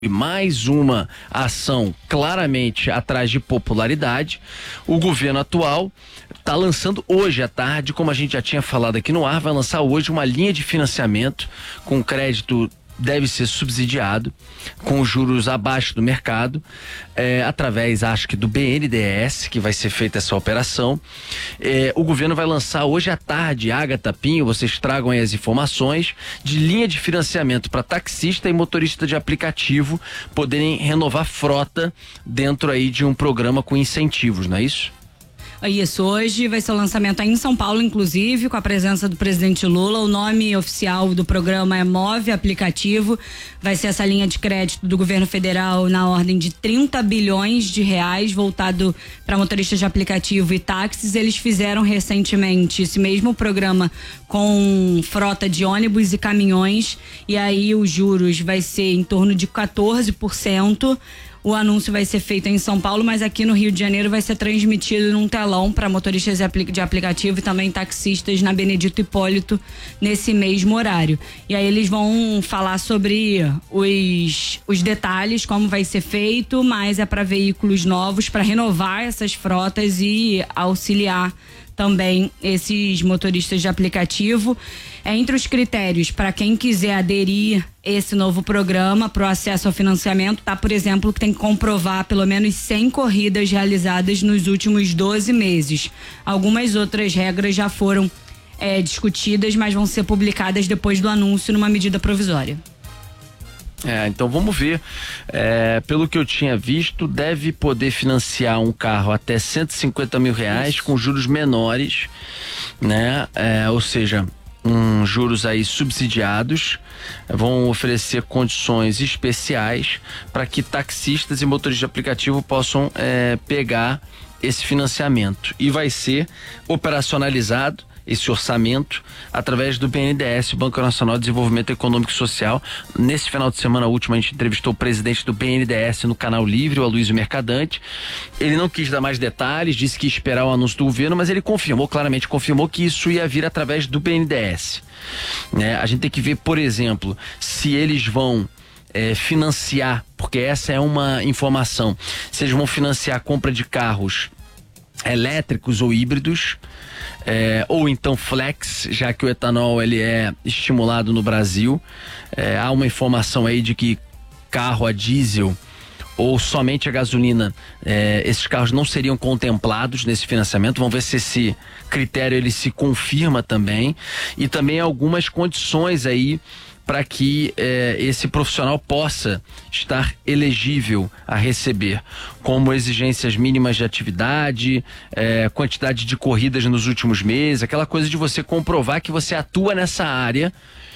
mais uma ação claramente atrás de popularidade. O governo atual está lançando hoje à tarde, como a gente já tinha falado aqui no ar, vai lançar hoje uma linha de financiamento com crédito deve ser subsidiado, com juros abaixo do mercado, através, acho que do BNDES, que vai ser feita essa operação. O governo vai lançar hoje à tarde, Agatha, Pinho, vocês tragam aí as informações, de linha de financiamento para taxista e motorista de aplicativo poderem renovar frota dentro aí de um programa com incentivos, não é isso? Isso, hoje vai ser o lançamento aí em São Paulo, inclusive, com a presença do presidente Lula. O nome oficial do programa é Move Aplicativo. Vai ser essa linha de crédito do governo federal na ordem de 30 bilhões de reais, voltado para motoristas de aplicativo e táxis. Eles fizeram recentemente esse mesmo programa com frota de ônibus e caminhões, e aí os juros vai ser em torno de 14%. O anúncio vai ser feito em São Paulo, mas aqui no Rio de Janeiro vai ser transmitido num telão para motoristas de aplicativo e também taxistas na Benedito Hipólito nesse mesmo horário. E aí eles vão falar sobre os detalhes, como vai ser feito, mas é para veículos novos, para renovar essas frotas e auxiliar também esses motoristas de aplicativo. Entre os critérios para quem quiser aderir esse novo programa para o acesso ao financiamento, tá, por exemplo, que tem que comprovar pelo menos 100 corridas realizadas nos últimos 12 meses. Algumas outras regras já foram discutidas, mas vão ser publicadas depois do anúncio numa medida provisória. Então vamos ver. Pelo que eu tinha visto, deve poder financiar um carro até 150 mil reais com juros menores, né? Ou seja, juros aí subsidiados. Vão oferecer condições especiais para que taxistas e motoristas de aplicativo possam pegar esse financiamento. E vai ser operacionalizado esse orçamento através do BNDES, o Banco Nacional de Desenvolvimento Econômico e Social. Nesse final de semana último, a gente entrevistou o presidente do BNDES no Canal Livre, o Aloysio Mercadante. Ele não quis dar mais detalhes, disse que ia esperar o anúncio do governo, mas ele claramente confirmou que isso ia vir através do BNDES. A gente tem que ver, por exemplo, se eles vão financiar, porque essa é uma informação, se eles vão financiar a compra de carros elétricos ou híbridos, ou então flex, já que o etanol ele é estimulado no Brasil. Há uma informação aí de que carro a diesel ou somente a gasolina, esses carros não seriam contemplados nesse financiamento. Vamos ver se esse critério ele se confirma também, e também algumas condições aí para que esse profissional possa estar elegível a receber, como exigências mínimas de atividade, quantidade de corridas nos últimos meses, aquela coisa de você comprovar que você atua nessa área,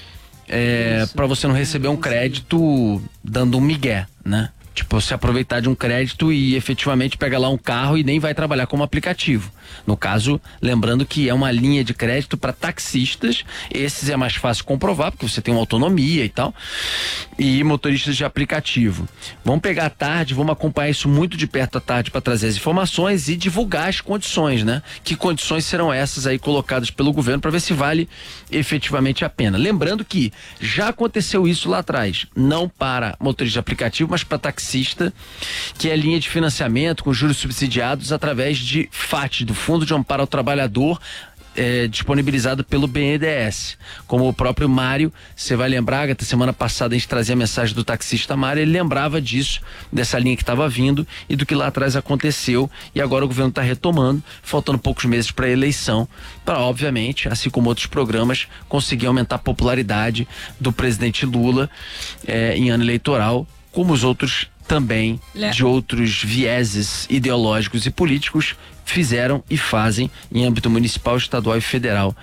para você não receber um crédito dando um migué, né? Tipo, se aproveitar de um crédito e efetivamente pega lá um carro e nem vai trabalhar como aplicativo. No caso, lembrando que é uma linha de crédito para taxistas, esses é mais fácil comprovar, porque você tem uma autonomia e tal, e motoristas de aplicativo. Vamos pegar à tarde, vamos acompanhar isso muito de perto à tarde para trazer as informações e divulgar as condições, né? Que condições serão essas aí colocadas pelo governo para ver se vale efetivamente a pena. Lembrando que já aconteceu isso lá atrás, não para motorista de aplicativo, mas para taxista, que é a linha de financiamento com juros subsidiados através de FAT, do Fundo de Amparo ao Trabalhador, disponibilizado pelo BNDES. Como o próprio Mário, você vai lembrar, Agatha, semana passada a gente trazia a mensagem do taxista Mário, ele lembrava disso, dessa linha que estava vindo e do que lá atrás aconteceu, e agora o governo está retomando, faltando poucos meses para a eleição, para, obviamente, assim como outros programas, conseguir aumentar a popularidade do presidente Lula em ano eleitoral, como os outros também, de outros vieses ideológicos e políticos, fizeram e fazem em âmbito municipal, estadual e federal.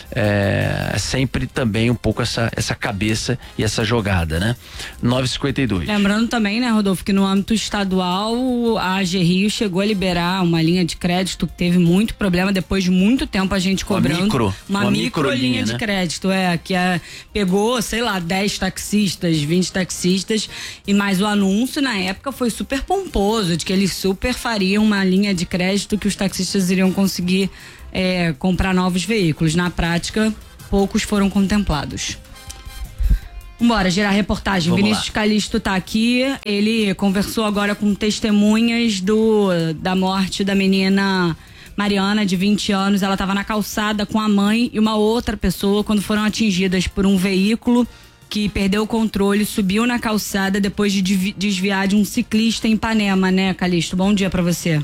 Sempre também um pouco essa cabeça e essa jogada, né? 9h52. Lembrando também, né, Rodolfo, que no âmbito estadual a AG Rio chegou a liberar uma linha de crédito que teve muito problema depois de muito tempo a gente cobrando. Uma micro linha de crédito, que pegou, sei lá, 10 taxistas, 20 taxistas, e mais o anúncio na época foi super pomposo, de que eles super fariam uma linha de crédito que os taxistas iriam conseguir comprar novos veículos. Na prática, poucos foram contemplados. Bora gerar reportagem. Vamos Vinícius Calixto tá aqui, ele conversou agora com testemunhas da morte da menina Mariana, de 20 anos. Ela estava na calçada com a mãe e uma outra pessoa quando foram atingidas por um veículo que perdeu o controle, subiu na calçada depois de desviar de um ciclista em Ipanema, né, Calixto? Bom dia para você.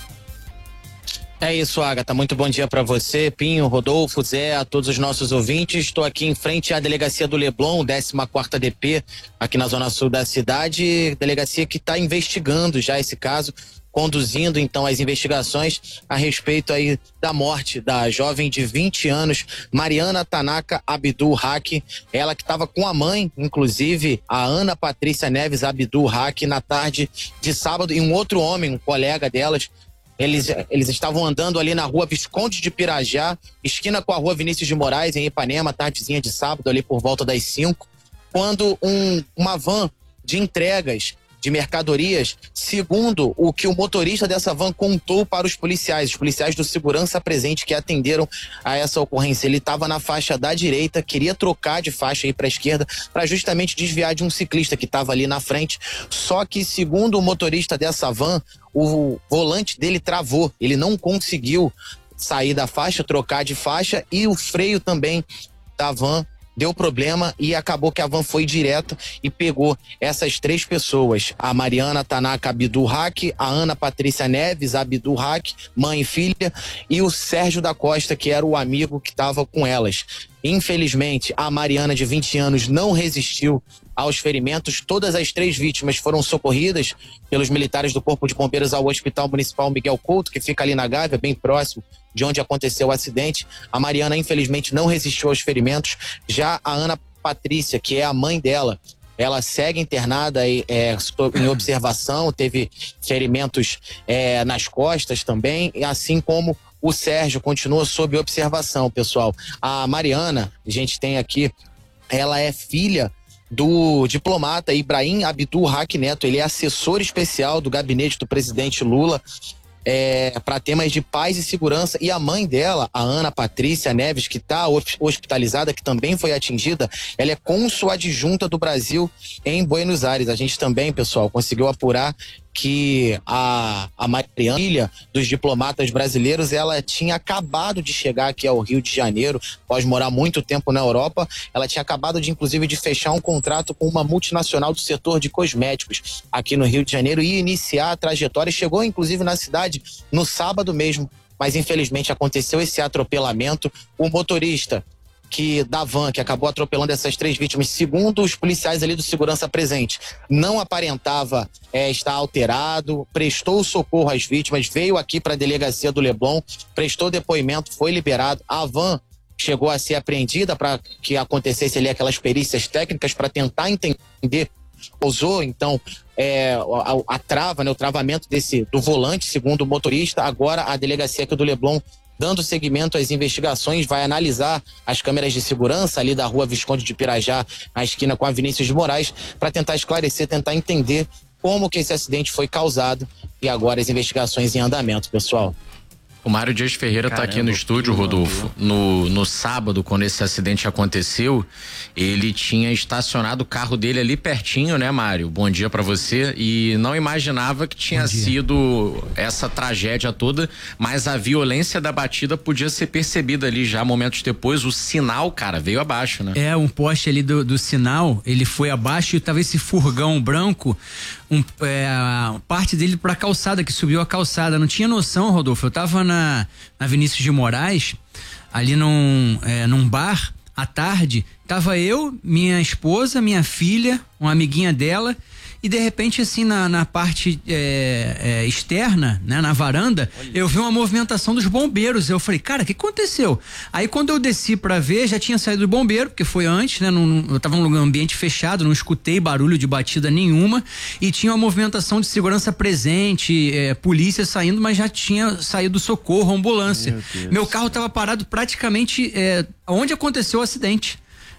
É isso, Agatha. Muito bom dia para você, Pinho, Rodolfo, Zé, a todos os nossos ouvintes. Estou aqui em frente à delegacia do Leblon, 14ª DP, aqui na zona sul da cidade. Delegacia que está investigando já esse caso, conduzindo então as investigações a respeito aí da morte da jovem de 20 anos, Mariana Tanaka Abdul Haq, ela que estava com a mãe, inclusive a Ana Patrícia Neves Abdul Haq, na tarde de sábado, e um outro homem, um colega delas. Eles estavam andando ali na rua Visconde de Pirajá, esquina com a rua Vinícius de Moraes, em Ipanema, tardezinha de sábado, ali por volta das 5, quando uma van de entregas de mercadorias, segundo o que o motorista dessa van contou para os policiais do segurança presente que atenderam a essa ocorrência. Ele estava na faixa da direita, queria trocar de faixa aí para a esquerda para justamente desviar de um ciclista que estava ali na frente. Só que, segundo o motorista dessa van, o volante dele travou, ele não conseguiu sair da faixa, trocar de faixa, e o freio também da van deu problema e acabou que a van foi direto e pegou essas 3 pessoas, a Mariana Tanaka Abdul Haq, a Ana Patrícia Neves Abdul Haq, mãe e filha, e o Sérgio da Costa, que era o amigo que estava com elas. Infelizmente, a Mariana, de 20 anos, não resistiu aos ferimentos. Todas as 3 vítimas foram socorridas pelos militares do Corpo de Bombeiros ao Hospital Municipal Miguel Couto, que fica ali na Gávea, bem próximo de onde aconteceu o acidente. A Mariana, infelizmente, não resistiu aos ferimentos. Já a Ana Patrícia, que é a mãe dela, ela segue internada em observação, teve ferimentos nas costas também, assim como o Sérgio continua sob observação, pessoal. A Mariana, a gente tem aqui, ela é filha do diplomata Ibrahim Abdul Haq Neto. Ele é assessor especial do gabinete do presidente Lula para temas de paz e segurança, e a mãe dela, a Ana Patrícia Neves, que está hospitalizada, que também foi atingida, ela é cônsul adjunta do Brasil em Buenos Aires. A gente também, pessoal, conseguiu apurar que a Mariana, filha dos diplomatas brasileiros, ela tinha acabado de chegar aqui ao Rio de Janeiro, após morar muito tempo na Europa. Ela tinha acabado de, inclusive, de fechar um contrato com uma multinacional do setor de cosméticos aqui no Rio de Janeiro e iniciar a trajetória. Chegou, inclusive, na cidade no sábado mesmo, mas infelizmente aconteceu esse atropelamento. O motorista da van, que acabou atropelando essas 3 vítimas, segundo os policiais ali do segurança presente, não aparentava estar alterado, prestou socorro às vítimas, veio aqui para a delegacia do Leblon, prestou depoimento, foi liberado. A van chegou a ser apreendida para que acontecesse ali aquelas perícias técnicas para tentar entender. Usou então a trava, né, o travamento do volante, segundo o motorista. Agora a delegacia aqui do Leblon, dando seguimento às investigações, vai analisar as câmeras de segurança ali da rua Visconde de Pirajá, na esquina com a Vinícius de Moraes, para tentar esclarecer, tentar entender como que esse acidente foi causado, e agora as investigações em andamento, pessoal. O Mário Dias Ferreira tá aqui no estúdio, Rodolfo. No sábado, quando esse acidente aconteceu, ele tinha estacionado o carro dele ali pertinho, né, Mário? Bom dia pra você. E não imaginava que tinha sido essa tragédia toda, mas a violência da batida podia ser percebida ali já momentos depois. O sinal, cara, veio abaixo, né? Um poste ali do sinal, ele foi abaixo, e tava esse furgão branco, parte dele pra calçada, que subiu a calçada. Não tinha noção, Rodolfo. Eu tava na Vinícius de Moraes, ali num bar, à tarde, tava eu, minha esposa, minha filha, uma amiguinha dela, e de repente, assim, na parte externa, né, na varanda, eu vi uma movimentação dos bombeiros. Eu falei, cara, o que aconteceu? Aí quando eu desci pra ver, já tinha saído do bombeiro, porque foi antes, né? Eu tava num ambiente fechado, não escutei barulho de batida nenhuma, e tinha uma movimentação de segurança presente, polícia saindo, mas já tinha saído socorro, ambulância. Meu carro tava parado praticamente onde aconteceu o acidente.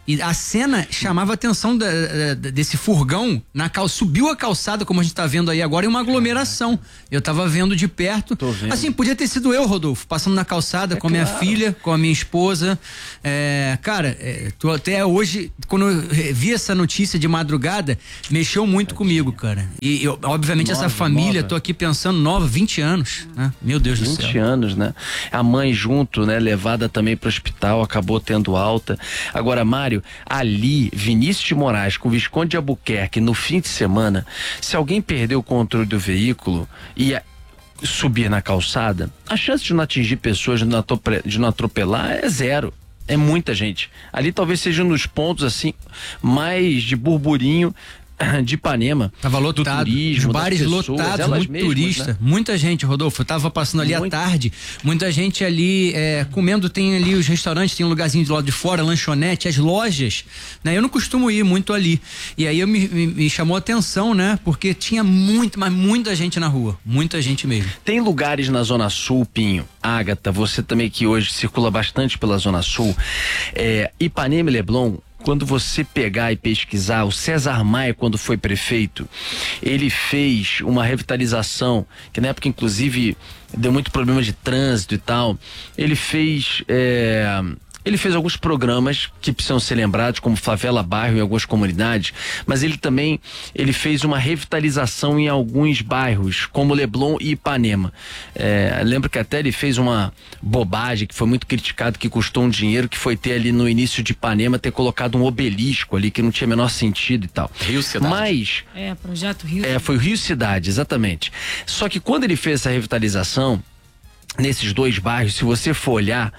E a cena chamava a atenção desse furgão, subiu a calçada, como a gente tá vendo aí agora, em uma aglomeração. Eu tava vendo de perto. Assim, podia ter sido eu, Rodolfo, passando na calçada com a minha filha, com a minha esposa. Cara, tô até hoje, quando eu vi essa notícia de madrugada, mexeu muito comigo, cara. E eu, obviamente, essa família, tô aqui pensando, nova, 20 anos, né? Meu Deus do céu. 20 anos, né? A mãe junto, né? Levada também pro hospital, acabou tendo alta. Agora, Mário, ali, Vinícius de Moraes com o Visconde de Albuquerque, no fim de semana, se alguém perder o controle do veículo e subir na calçada, a chance de não atingir pessoas, de não atropelar é zero. É muita gente. Ali talvez seja um dos pontos, assim, mais de burburinho de Ipanema. Tava lotado, turismo, os bares lotados, muito mesmas, turista, né? Muita gente, Rodolfo, eu tava passando ali à tarde, muita gente ali comendo, tem ali os restaurantes, tem um lugarzinho do lado de fora, lanchonete, as lojas, né? Eu não costumo ir muito ali, e aí me chamou a atenção, né? Porque tinha muita gente na rua, muita gente mesmo. Tem lugares na Zona Sul, Pinho, Ágata, você também que hoje circula bastante pela Zona Sul, Ipanema e Leblon. Quando você pegar e pesquisar, o César Maia, quando foi prefeito, ele fez uma revitalização, que na época, inclusive, deu muito problema de trânsito e tal. Ele fez alguns programas que precisam ser lembrados, como Favela Bairro em algumas comunidades, mas ele fez uma revitalização em alguns bairros, como Leblon e Ipanema. Lembro que até ele fez uma bobagem que foi muito criticado, que custou um dinheiro, que foi ter ali no início de Ipanema, ter colocado um obelisco ali, que não tinha o menor sentido e tal. Rio Cidade. Mas... Projeto Rio. Foi o Rio Cidade, exatamente. Só que quando ele fez essa revitalização, nesses dois bairros, se você for olhar,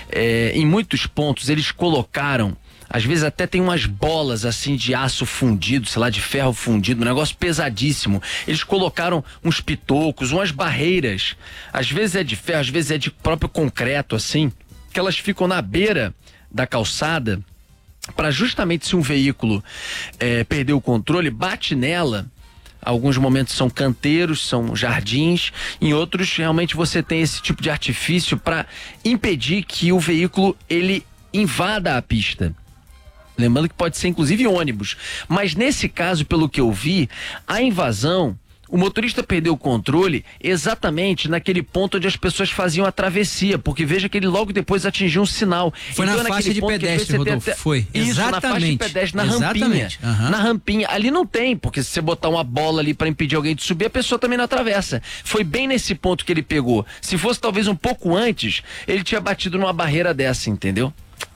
em muitos pontos eles colocaram, às vezes até tem umas bolas assim de aço fundido, sei lá, de ferro fundido, um negócio pesadíssimo. Eles colocaram uns pitocos, umas barreiras, às vezes é de ferro, às vezes é de próprio concreto assim, que elas ficam na beira da calçada, para justamente se um veículo perder o controle, bate nela. Alguns momentos são canteiros, são jardins, em outros realmente você tem esse tipo de artifício para impedir que o veículo ele invada a pista. Lembrando que pode ser inclusive ônibus, mas nesse caso, pelo que eu vi, a invasão, o motorista perdeu o controle exatamente naquele ponto onde as pessoas faziam a travessia, porque veja que ele logo depois atingiu um sinal. Foi então, na faixa de pedestre, Rodolfo, foi. Isso, exatamente. Na faixa de pedestre, na rampinha. Uhum. Na rampinha. Ali não tem, porque se você botar uma bola ali para impedir alguém de subir, a pessoa também não atravessa. Foi bem nesse ponto que ele pegou. Se fosse talvez um pouco antes, ele tinha batido numa barreira dessa, entendeu?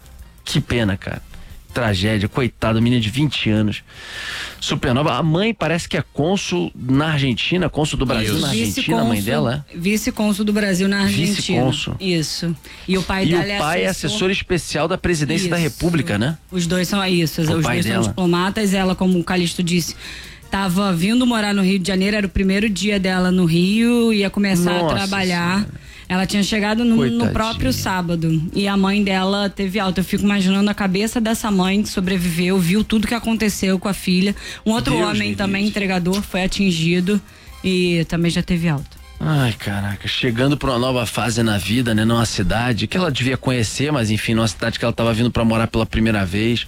Que pena, cara. Tragédia, coitado, menina de 20 anos, supernova. A mãe parece que é cônsul na Argentina, cônsul do Brasil na Argentina, a mãe dela é? Vice-cônsul do Brasil na Argentina. Vice-cônsul. Isso. E o pai dela é assessor especial da presidência da República, né? Os dois são isso, os dois são diplomatas. Ela, como o Calixto disse, estava vindo morar no Rio de Janeiro, era o primeiro dia dela no Rio, ia começar a trabalhar. Senhora. Ela tinha chegado no próprio sábado e a mãe dela teve alta. Eu fico imaginando a cabeça dessa mãe que sobreviveu, viu tudo que aconteceu com a filha. Um outro homem também, entregador, foi atingido e também já teve alta. Ai, caraca, chegando para uma nova fase na vida, né? Numa cidade que ela devia conhecer, mas enfim, numa cidade que ela estava vindo para morar pela primeira vez.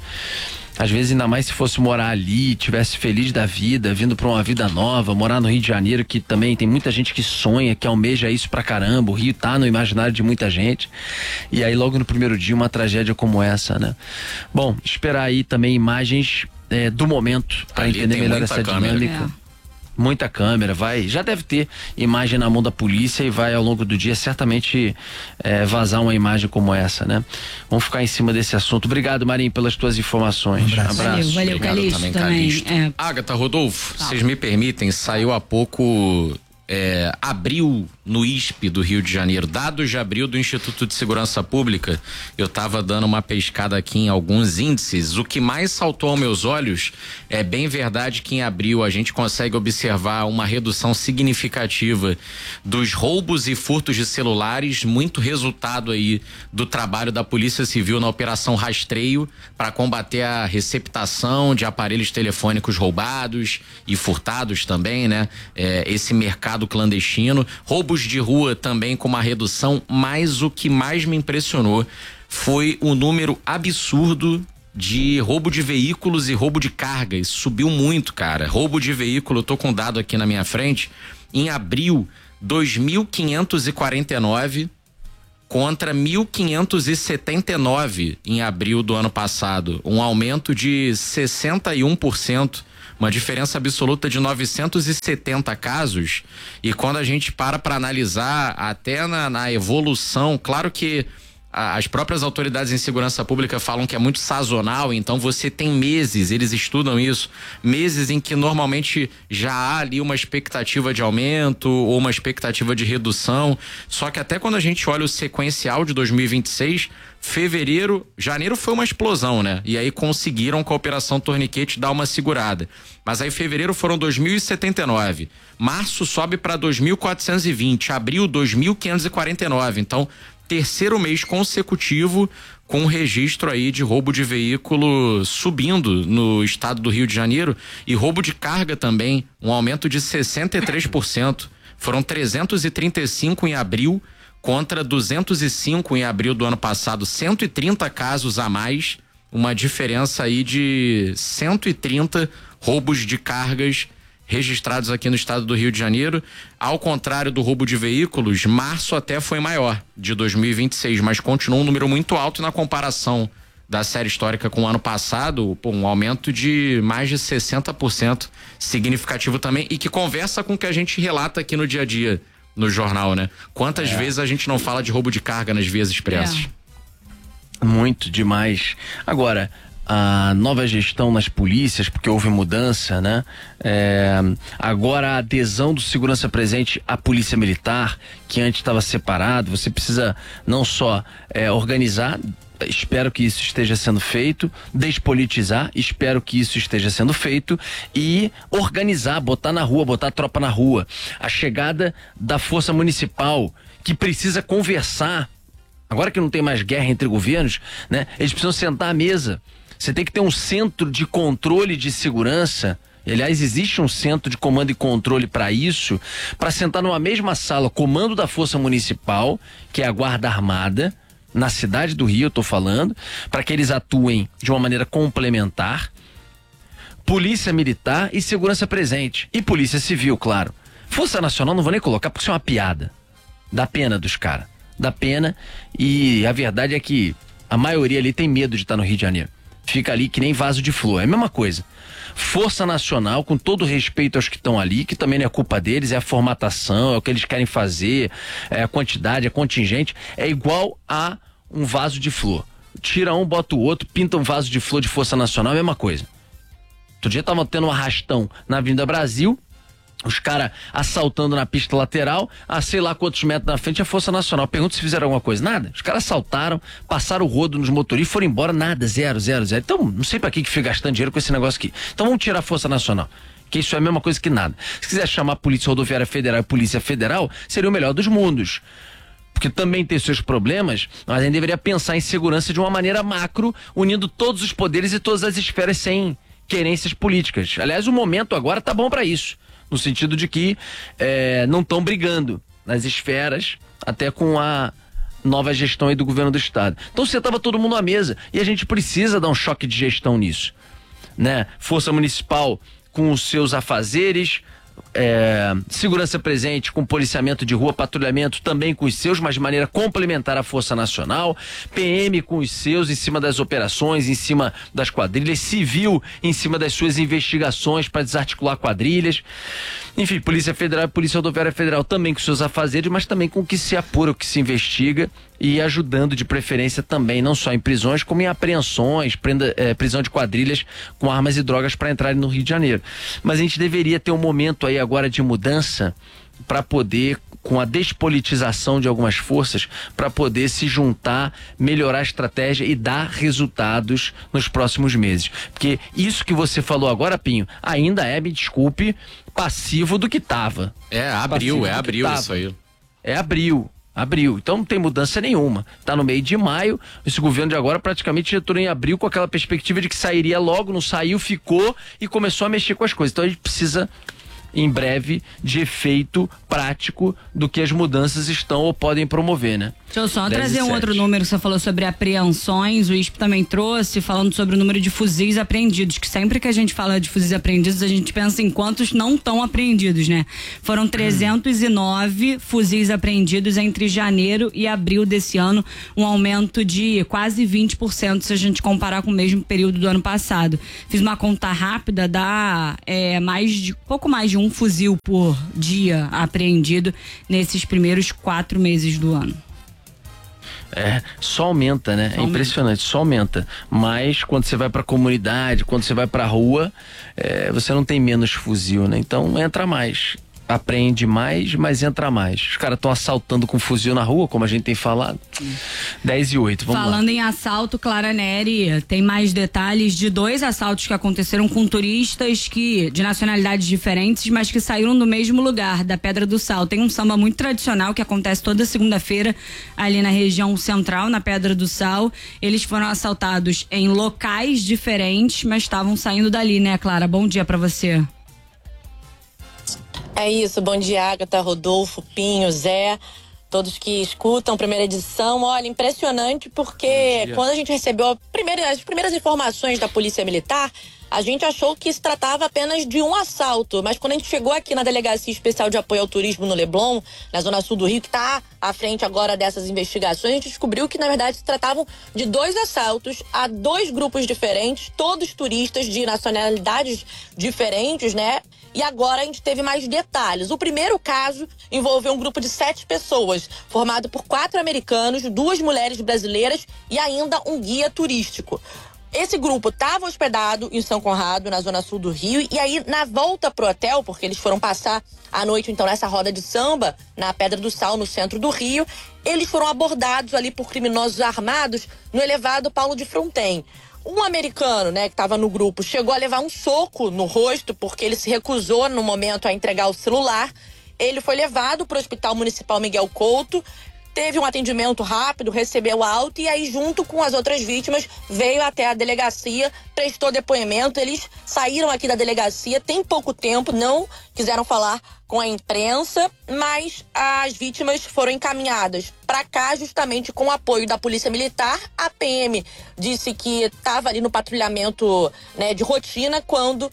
Às vezes, ainda mais se fosse morar ali, tivesse feliz da vida, vindo pra uma vida nova, morar no Rio de Janeiro, que também tem muita gente que sonha, que almeja isso pra caramba. O Rio tá no imaginário de muita gente. E aí, logo no primeiro dia, uma tragédia como essa, né? Bom, esperar aí também imagens do momento pra entender melhor essa dinâmica. Muita câmera, já deve ter imagem na mão da polícia e vai ao longo do dia certamente vazar uma imagem como essa, né? Vamos ficar em cima desse assunto. Obrigado, Marinho, pelas tuas informações. Um abraço. Valeu, Calixto também. Ágata, Rodolfo, vocês me permitem, saiu há pouco abril no ISP do Rio de Janeiro, dados de abril do Instituto de Segurança Pública. Eu estava dando uma pescada aqui em alguns índices. O que mais saltou aos meus olhos é bem verdade que em abril a gente consegue observar uma redução significativa dos roubos e furtos de celulares, muito resultado aí do trabalho da Polícia Civil na Operação Rastreio para combater a receptação de aparelhos telefônicos roubados e furtados também, né? Esse mercado clandestino, roubos de rua também com uma redução, mas o que mais me impressionou foi o número absurdo de roubo de veículos e roubo de cargas. Subiu muito, cara. Roubo de veículo, eu tô com um dado aqui na minha frente. Em abril, 2.549 contra 1.579 em abril do ano passado. Um aumento de 61%. Uma diferença absoluta de 970 casos. E quando a gente para analisar até na evolução, claro que as próprias autoridades em segurança pública falam que é muito sazonal, então você tem meses, eles estudam isso, meses em que normalmente já há ali uma expectativa de aumento ou uma expectativa de redução, só que até quando a gente olha o sequencial de 2026, janeiro foi uma explosão, né? E aí conseguiram com a Operação Torniquete dar uma segurada. Mas aí fevereiro foram 2.079, março sobe para 2.420, abril 2.549, então terceiro mês consecutivo com registro aí de roubo de veículo subindo no estado do Rio de Janeiro e roubo de carga também, um aumento de 63%. Foram 335 em abril contra 205 em abril do ano passado, 130 casos a mais, uma diferença aí de 130 roubos de cargas registrados aqui no estado do Rio de Janeiro. Ao contrário do roubo de veículos, março até foi maior, de 2026, mas continua um número muito alto na comparação da série histórica com o ano passado, um aumento de mais de 60%, significativo também, e que conversa com o que a gente relata aqui no dia a dia, no jornal, né? Quantas vezes a gente não fala de roubo de carga nas vias expressas? Muito demais. Agora, a nova gestão nas polícias, porque houve mudança, né? Agora a adesão do segurança presente à polícia militar, que antes estava separado, você precisa não só organizar, espero que isso esteja sendo feito, despolitizar, espero que isso esteja sendo feito, e organizar, botar na rua, botar a tropa na rua. A chegada da força municipal, que precisa conversar, agora que não tem mais guerra entre governos, né? Eles precisam sentar à mesa. Você tem que ter um centro de controle de segurança. Aliás, existe um centro de comando e controle para isso, para sentar numa mesma sala, comando da Força Municipal, que é a Guarda Armada, na cidade do Rio, eu tô falando, para que eles atuem de uma maneira complementar. Polícia Militar e Segurança Presente. E Polícia Civil, claro. Força Nacional não vou nem colocar, porque isso é uma piada. Dá pena dos caras. Dá pena, e a verdade é que a maioria ali tem medo de estar no Rio de Janeiro. Fica ali que nem vaso de flor, é a mesma coisa. Força Nacional, com todo respeito aos que estão ali, que também não é culpa deles, é a formatação, é o que eles querem fazer, é a quantidade, é contingente, é igual a um vaso de flor. Tira um, bota o outro, pinta um vaso de flor de Força Nacional, é a mesma coisa. Outro dia tava tendo um arrastão na Avenida Brasil, os caras assaltando na pista lateral, a sei lá quantos metros na frente, a Força Nacional. Pergunta se fizeram alguma coisa. Nada. Os caras assaltaram, passaram o rodo nos motoristas, foram embora, nada, zero. Então, não sei pra que fica gastando dinheiro com esse negócio aqui. Então vamos tirar a Força Nacional, que isso é a mesma coisa que nada. Se quiser chamar a Polícia Rodoviária Federal e Polícia Federal, seria o melhor dos mundos. Porque também tem seus problemas, mas a gente deveria pensar em segurança de uma maneira macro, unindo todos os poderes e todas as esferas sem querências políticas. Aliás, o momento agora tá bom pra isso. No sentido de que não estão brigando nas esferas, até com a nova gestão aí do governo do estado. Então você estava todo mundo à mesa, e a gente precisa dar um choque de gestão nisso, né? Força Municipal com os seus afazeres, segurança presente com policiamento de rua, patrulhamento também com os seus, mas de maneira complementar à Força Nacional, PM com os seus em cima das operações, em cima das quadrilhas, civil em cima das suas investigações para desarticular quadrilhas, enfim, Polícia Federal e Polícia Rodoviária Federal também com seus afazeres, mas também com o que se apura, o que se investiga, e ajudando de preferência também, não só em prisões, como em apreensões, prisão de quadrilhas com armas e drogas para entrarem no Rio de Janeiro. Mas a gente deveria ter um momento aí agora de mudança para poder, com a despolitização de algumas forças, para poder se juntar, melhorar a estratégia e dar resultados nos próximos meses. Porque isso que você falou agora, Pinho, ainda me desculpe, passivo do que estava. Abril isso aí. É abril. Então não tem mudança nenhuma. Tá no meio de maio, esse governo de agora praticamente entrou em abril com aquela perspectiva de que sairia logo, não saiu, ficou e começou a mexer com as coisas. Então a gente precisa em breve de efeito prático do que as mudanças estão ou podem promover, né? Deixa eu só trazer um outro número que você falou sobre apreensões, o ISP também trouxe, falando sobre o número de fuzis apreendidos, que sempre que a gente fala de fuzis apreendidos, a gente pensa em quantos não estão apreendidos, né? Foram 309 fuzis apreendidos entre janeiro e abril desse ano, um aumento de quase 20% se a gente comparar com o mesmo período do ano passado. Fiz uma conta rápida, dá pouco mais de um fuzil por dia apreendido nesses primeiros 4 meses do ano. Só aumenta, né? É impressionante, só aumenta. Mas quando você vai pra comunidade, quando você vai pra rua, você não tem menos fuzil, né? Então entra mais. Apreende mais, mas entra mais. Os caras estão assaltando com fuzil na rua, como a gente tem falado. 10:08, vamos Falando lá. em assalto, Clara Neri, tem mais detalhes de 2 assaltos que aconteceram com turistas de nacionalidades diferentes, mas que saíram do mesmo lugar, da Pedra do Sal. Tem um samba muito tradicional que acontece toda segunda-feira ali na região central, na Pedra do Sal. Eles foram assaltados em locais diferentes, mas estavam saindo dali, né, Clara? Bom dia pra você. É isso, bom dia, Agatha, Rodolfo, Pinho, Zé, todos que escutam, primeira edição. Olha, impressionante porque quando a gente recebeu as primeiras informações da Polícia Militar, a gente achou que se tratava apenas de um assalto, mas quando a gente chegou aqui na Delegacia Especial de Apoio ao Turismo no Leblon, na zona sul do Rio, que está à frente agora dessas investigações, a gente descobriu que na verdade se tratavam de 2 assaltos a 2 grupos diferentes, todos turistas de nacionalidades diferentes, né? E agora a gente teve mais detalhes. O primeiro caso envolveu um grupo de 7 pessoas, formado por 4 americanos, 2 mulheres brasileiras e ainda um guia turístico. Esse grupo estava hospedado em São Conrado, na zona sul do Rio, e aí na volta pro hotel, porque eles foram passar a noite então nessa roda de samba, na Pedra do Sal, no centro do Rio, eles foram abordados ali por criminosos armados no elevado Paulo de Fronten. Um americano, né, que estava no grupo, chegou a levar um soco no rosto porque ele se recusou no momento a entregar o celular. Ele foi levado para o Hospital Municipal Miguel Couto, teve um atendimento rápido, recebeu alta e aí junto com as outras vítimas veio até a delegacia, prestou depoimento. Eles saíram aqui da delegacia tem pouco tempo, não quiseram falar com a imprensa, mas as vítimas foram encaminhadas para cá justamente com o apoio da Polícia Militar. A PM disse que estava ali no patrulhamento, né, de rotina quando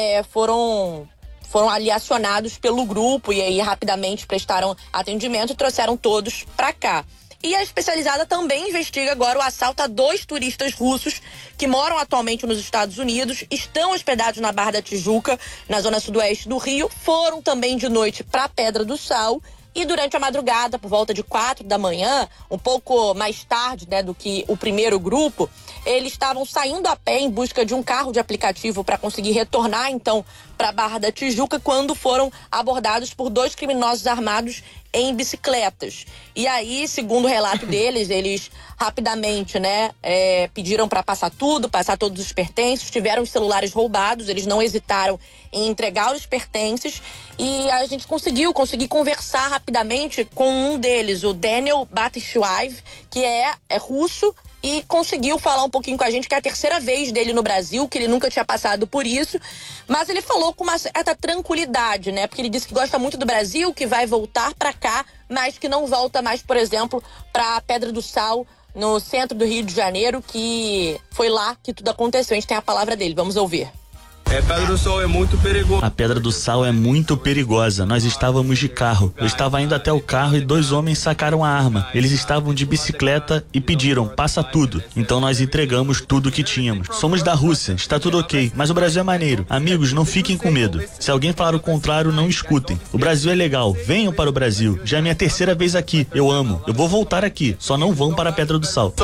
foram ali acionados pelo grupo e aí rapidamente prestaram atendimento e trouxeram todos para cá. E a especializada também investiga agora o assalto a 2 turistas russos que moram atualmente nos Estados Unidos, estão hospedados na Barra da Tijuca, na zona sudoeste do Rio, foram também de noite para a Pedra do Sal e durante a madrugada, por volta de 4 da manhã, um pouco mais tarde, né, do que o primeiro grupo, eles estavam saindo a pé em busca de um carro de aplicativo para conseguir retornar então para a Barra da Tijuca quando foram abordados por 2 criminosos armados em bicicletas. E aí, segundo o relato deles, eles rapidamente, né, pediram para passar todos os pertences, tiveram os celulares roubados, eles não hesitaram em entregar os pertences e a gente consegui conversar rapidamente com um deles, o Daniel Batishwaev, que é russo, e conseguiu falar um pouquinho com a gente, que é a 3ª vez dele no Brasil, que ele nunca tinha passado por isso, mas ele falou com uma certa tranquilidade, né? Porque ele disse que gosta muito do Brasil, que vai voltar para cá, mas que não volta mais, por exemplo, para a Pedra do Sal, no centro do Rio de Janeiro, que foi lá que tudo aconteceu. A gente tem a palavra dele, vamos ouvir. A Pedra do Sal é muito perigosa. A Pedra do Sal é muito perigosa. Nós estávamos de carro. Eu estava indo até o carro e 2 homens sacaram a arma. Eles estavam de bicicleta e pediram, passa tudo. Então nós entregamos tudo que tínhamos. Somos da Rússia, está tudo ok, mas o Brasil é maneiro. Amigos, não fiquem com medo. Se alguém falar o contrário, não escutem. O Brasil é legal, venham para o Brasil. Já é minha 3ª vez aqui, eu amo. Eu vou voltar aqui, só não vão para a Pedra do Sal.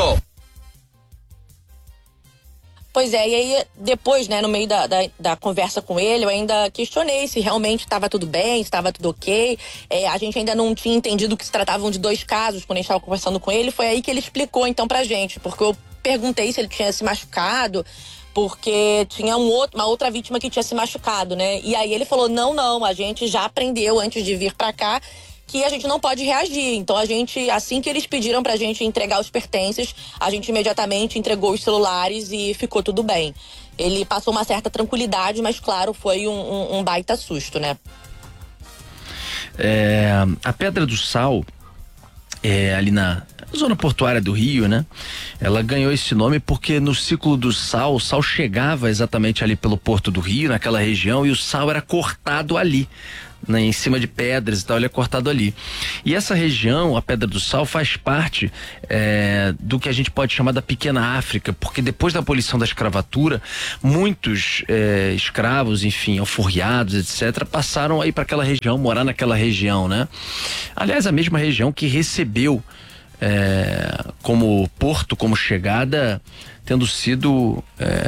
Pois é, e aí depois, né, no meio da conversa com ele, eu ainda questionei se realmente estava tudo bem, se estava tudo ok. A gente ainda não tinha entendido que se tratavam de 2 casos quando a gente estava conversando com ele. Foi aí que ele explicou então pra gente, porque eu perguntei se ele tinha se machucado, porque tinha uma outra vítima que tinha se machucado, né? E aí ele falou, não, a gente já aprendeu antes de vir pra cá que a gente não pode reagir. Então a gente, assim que eles pediram pra gente entregar os pertences, a gente imediatamente entregou os celulares e ficou tudo bem. Ele passou uma certa tranquilidade, mas claro, foi um baita susto, né? A Pedra do Sal, ali na zona portuária do Rio, né? Ela ganhou esse nome porque no ciclo do sal, o sal chegava exatamente ali pelo Porto do Rio, naquela região, e o sal era cortado ali, né, em cima de pedras e tal, ele é cortado ali. E essa região, a Pedra do Sal, faz parte do que a gente pode chamar da Pequena África, porque depois da abolição da escravatura, muitos escravos, enfim, alforriados, etc., passaram aí para aquela região, morar naquela região, né? Aliás, a mesma região que recebeu como porto, como chegada, tendo sido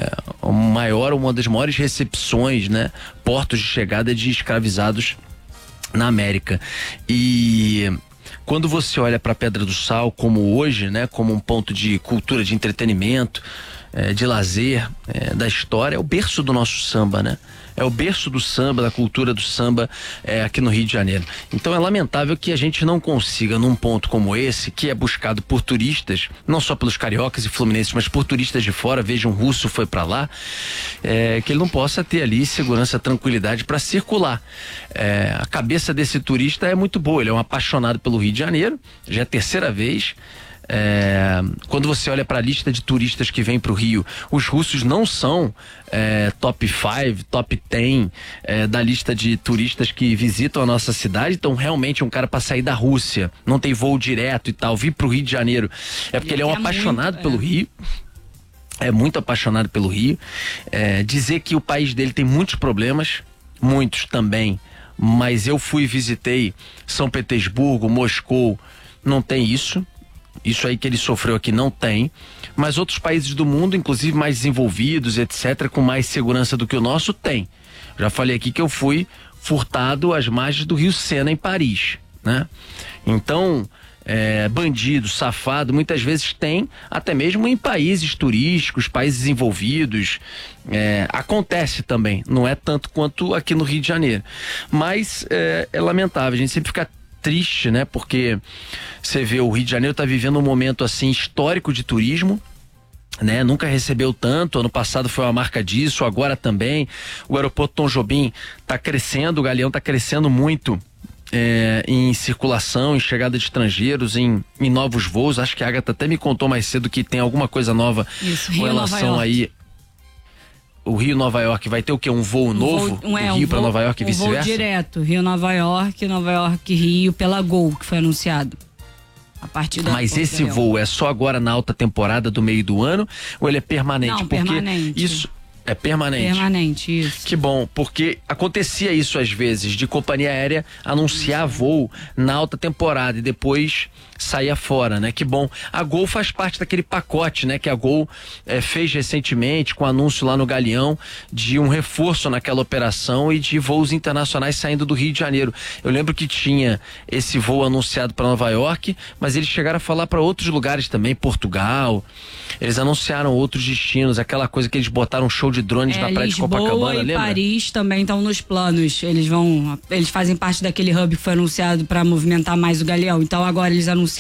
uma das maiores recepções, né? Portos de chegada de escravizados na América. E quando você olha para a Pedra do Sal como hoje, né? Como um ponto de cultura, de entretenimento, de lazer, da história, é o berço do nosso samba, né? É o berço do samba, da cultura do samba aqui no Rio de Janeiro. Então é lamentável que a gente não consiga, num ponto como esse, que é buscado por turistas, não só pelos cariocas e fluminenses, mas por turistas de fora, veja, um russo foi para lá, que ele não possa ter ali segurança, tranquilidade para circular. A cabeça desse turista é muito boa, ele é um apaixonado pelo Rio de Janeiro, já é a terceira vez. Quando você olha para a lista de turistas que vêm para o Rio, os russos não são top 5, top 10 da lista de turistas que visitam a nossa cidade. Então realmente um cara para sair da Rússia, não tem voo direto e tal, vir para o Rio de Janeiro porque ele é um apaixonado pelo Rio. É muito apaixonado pelo Rio. Dizer que o país dele tem muitos problemas, muitos também, mas eu fui e visitei São Petersburgo, Moscou, não tem isso. Isso aí que ele sofreu aqui não tem, mas outros países do mundo, inclusive mais desenvolvidos, etc., com mais segurança do que o nosso, tem. Já falei aqui que eu fui furtado às margens do Rio Sena, em Paris, né? Então, bandido, safado, muitas vezes tem, até mesmo em países turísticos, países desenvolvidos, acontece também, não é tanto quanto aqui no Rio de Janeiro, mas é lamentável, a gente sempre fica triste, né? Porque você vê, o Rio de Janeiro está vivendo um momento assim histórico de turismo, né? Nunca recebeu tanto, ano passado foi uma marca disso, agora também. O aeroporto Tom Jobim está crescendo, o Galeão está crescendo muito em circulação, em chegada de estrangeiros, em novos voos. Acho que a Agatha até me contou mais cedo que tem alguma coisa nova com relação aí. O Rio-Nova York vai ter o quê? Um voo novo? Do Rio para Nova York e vice-versa? Um voo direto, Rio-Nova York, Nova York-Rio, pela Gol, que foi anunciado. A partir da Mas esse voo é só agora na alta temporada do meio do ano ou ele é permanente? Não, permanente. Isso é permanente. Permanente, isso. Que bom, porque acontecia isso às vezes, de companhia aérea anunciar voo na alta temporada e depois saía fora, né? Que bom. A Gol faz parte daquele pacote, né? Que a Gol fez recentemente com anúncio lá no Galeão de um reforço naquela operação e de voos internacionais saindo do Rio de Janeiro. Eu lembro que tinha esse voo anunciado para Nova York, mas eles chegaram a falar para outros lugares também, Portugal. Eles anunciaram outros destinos, aquela coisa que eles botaram um show de drones na praia Lisboa de Copacabana, e lembra? Paris também estão nos planos. Eles fazem parte daquele hub que foi anunciado para movimentar mais o Galeão. Então agora eles anunciaram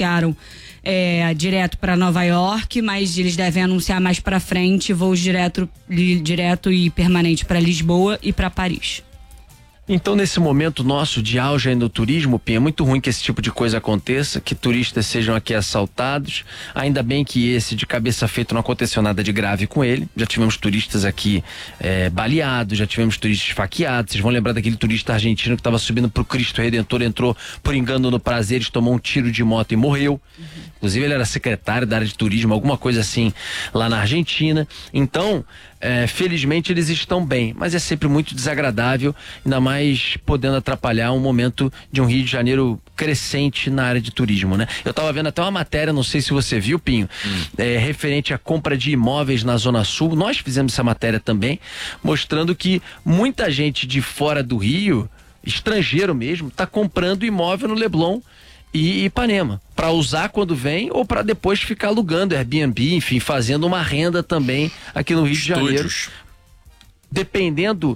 direto para Nova York, mas eles devem anunciar mais para frente voos direto e permanente para Lisboa e para Paris. Então, nesse momento nosso de auge aí no turismo, Pinha, é muito ruim que esse tipo de coisa aconteça, que turistas sejam aqui assaltados. Ainda bem que esse de cabeça feita não aconteceu nada de grave com ele. Já tivemos turistas aqui baleados, já tivemos turistas esfaqueados. Vocês vão lembrar daquele turista argentino que estava subindo pro Cristo Redentor, entrou por engano no Prazeres, tomou um tiro de moto e morreu. Inclusive ele era secretário da área de turismo, alguma coisa assim, lá na Argentina. Então, felizmente eles estão bem, mas é sempre muito desagradável, ainda mais podendo atrapalhar um momento de um Rio de Janeiro crescente na área de turismo, né? Eu tava vendo até uma matéria, não sei se você viu, Pinho, referente à compra de imóveis na Zona Sul. Nós fizemos essa matéria também, mostrando que muita gente de fora do Rio, estrangeiro mesmo, tá comprando imóvel no Leblon e Ipanema, para usar quando vem ou para depois ficar alugando Airbnb, enfim, fazendo uma renda também aqui no Rio de Janeiro. dependendo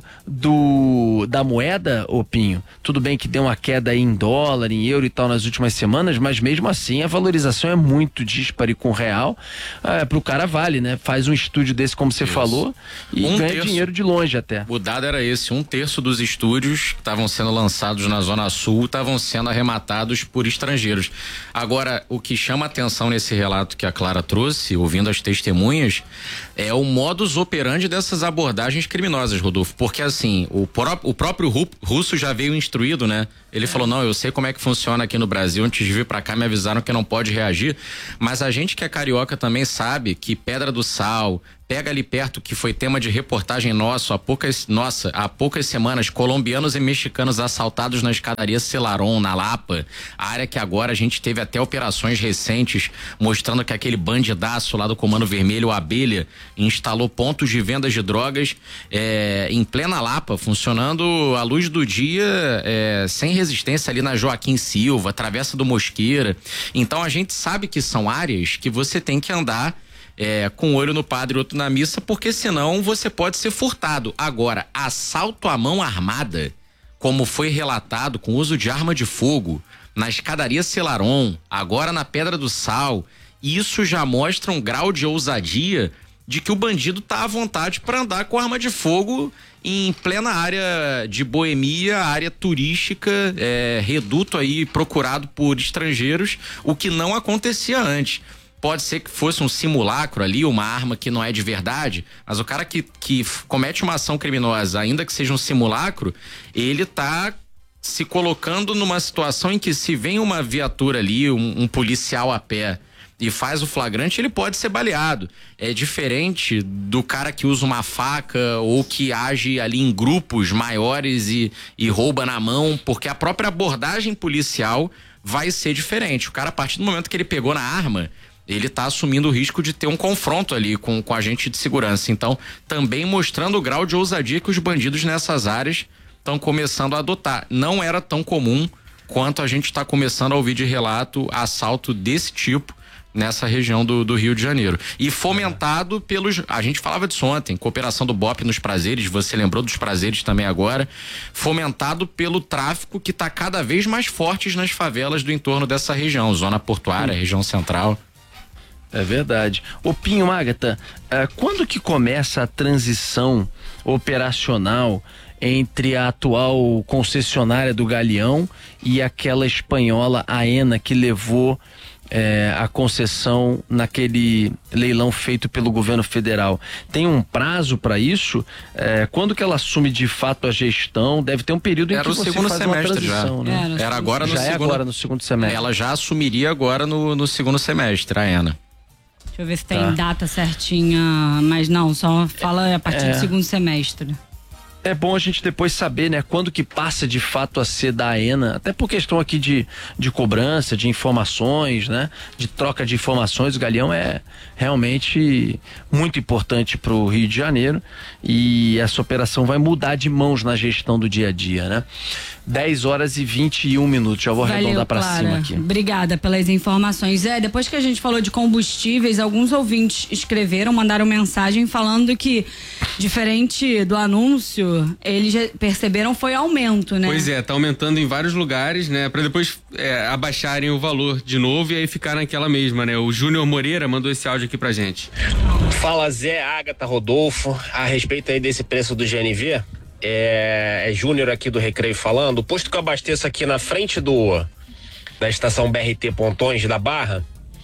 da moeda, ô Pinho, tudo bem que deu uma queda aí em dólar, em euro e tal nas últimas semanas, mas mesmo assim a valorização é muito díspare com o real. Pro cara vale, né? Faz um estúdio desse, como você falou, e ganha dinheiro de longe até. O dado era esse: 1/3 dos estúdios que estavam sendo lançados na Zona Sul estavam sendo arrematados por estrangeiros. Agora, o que chama atenção nesse relato que a Clara trouxe, ouvindo as testemunhas, é o modus operandi dessas abordagens criminosas, Rodolfo, porque assim, o próprio russo já veio instruído, né? Ele falou, não, eu sei como é que funciona aqui no Brasil, antes de vir pra cá me avisaram que não pode reagir, mas a gente que é carioca também sabe que Pedra do Sal, pega ali perto, que foi tema de reportagem nossa há poucas semanas, colombianos e mexicanos assaltados na escadaria Celarón, na Lapa, a área que agora a gente teve até operações recentes mostrando que aquele bandidaço lá do Comando Vermelho, o Abelha, instalou pontos de vendas de drogas em plena Lapa, funcionando à luz do dia, sem resistência ali na Joaquim Silva, Travessa do Mosqueira. Então a gente sabe que são áreas que você tem que andar com um olho no padre e outro na missa, porque senão você pode ser furtado. Agora, assalto à mão armada, como foi relatado com uso de arma de fogo na escadaria Celarón, agora na Pedra do Sal, isso já mostra um grau de ousadia de que o bandido tá à vontade para andar com arma de fogo em plena área de boemia, área turística, reduto aí procurado por estrangeiros, o que não acontecia antes. Pode ser que fosse um simulacro ali, uma arma que não é de verdade, mas o cara que comete uma ação criminosa, ainda que seja um simulacro, ele tá se colocando numa situação em que, se vem uma viatura ali, um policial a pé e faz o flagrante, ele pode ser baleado. É diferente do cara que usa uma faca ou que age ali em grupos maiores e rouba na mão, porque a própria abordagem policial vai ser diferente. O cara, a partir do momento que ele pegou na arma, ele tá assumindo o risco de ter um confronto ali com agente de segurança. Então, também mostrando o grau de ousadia que os bandidos nessas áreas estão começando a adotar. Não era tão comum quanto a gente está começando a ouvir de relato assalto desse tipo nessa região do Rio de Janeiro. E fomentado pelos... A gente falava disso ontem, cooperação do BOP nos prazeres, você lembrou dos prazeres também agora, fomentado pelo tráfico que está cada vez mais forte nas favelas do entorno dessa região, zona portuária, região central. É verdade. Ô Pinho, Ágata, quando que começa a transição operacional entre a atual concessionária do Galeão e aquela espanhola Aena que levou a concessão naquele leilão feito pelo governo federal? Tem um prazo para isso? Quando que ela assume de fato a gestão? Deve ter um período em que você faz uma transição, né? Era agora no segundo. Agora no segundo semestre. Ela já assumiria agora no segundo semestre, a Aena. Deixa eu ver se tem data certinha, mas não, só fala a partir do segundo semestre. É bom a gente depois saber, né, quando que passa de fato a ser da Aena, até por questão aqui de cobrança, de informações, né, de troca de informações. O Galeão é realmente muito importante para o Rio de Janeiro e essa operação vai mudar de mãos na gestão do dia a dia, né? 10h21, já vou arredondar para cima aqui. Obrigada pelas informações. Depois que a gente falou de combustíveis, alguns ouvintes escreveram, mandaram mensagem falando que, diferente do anúncio, eles já perceberam foi aumento, né? Pois tá aumentando em vários lugares, né? Para depois abaixarem o valor de novo e aí ficar naquela mesma, né? O Júnior Moreira mandou esse áudio aqui pra gente. Fala Zé, Ágata, Rodolfo, a respeito aí desse preço do GNV, é Júnior aqui do Recreio falando. O posto que eu abasteço aqui na frente da estação BRT Pontões da Barra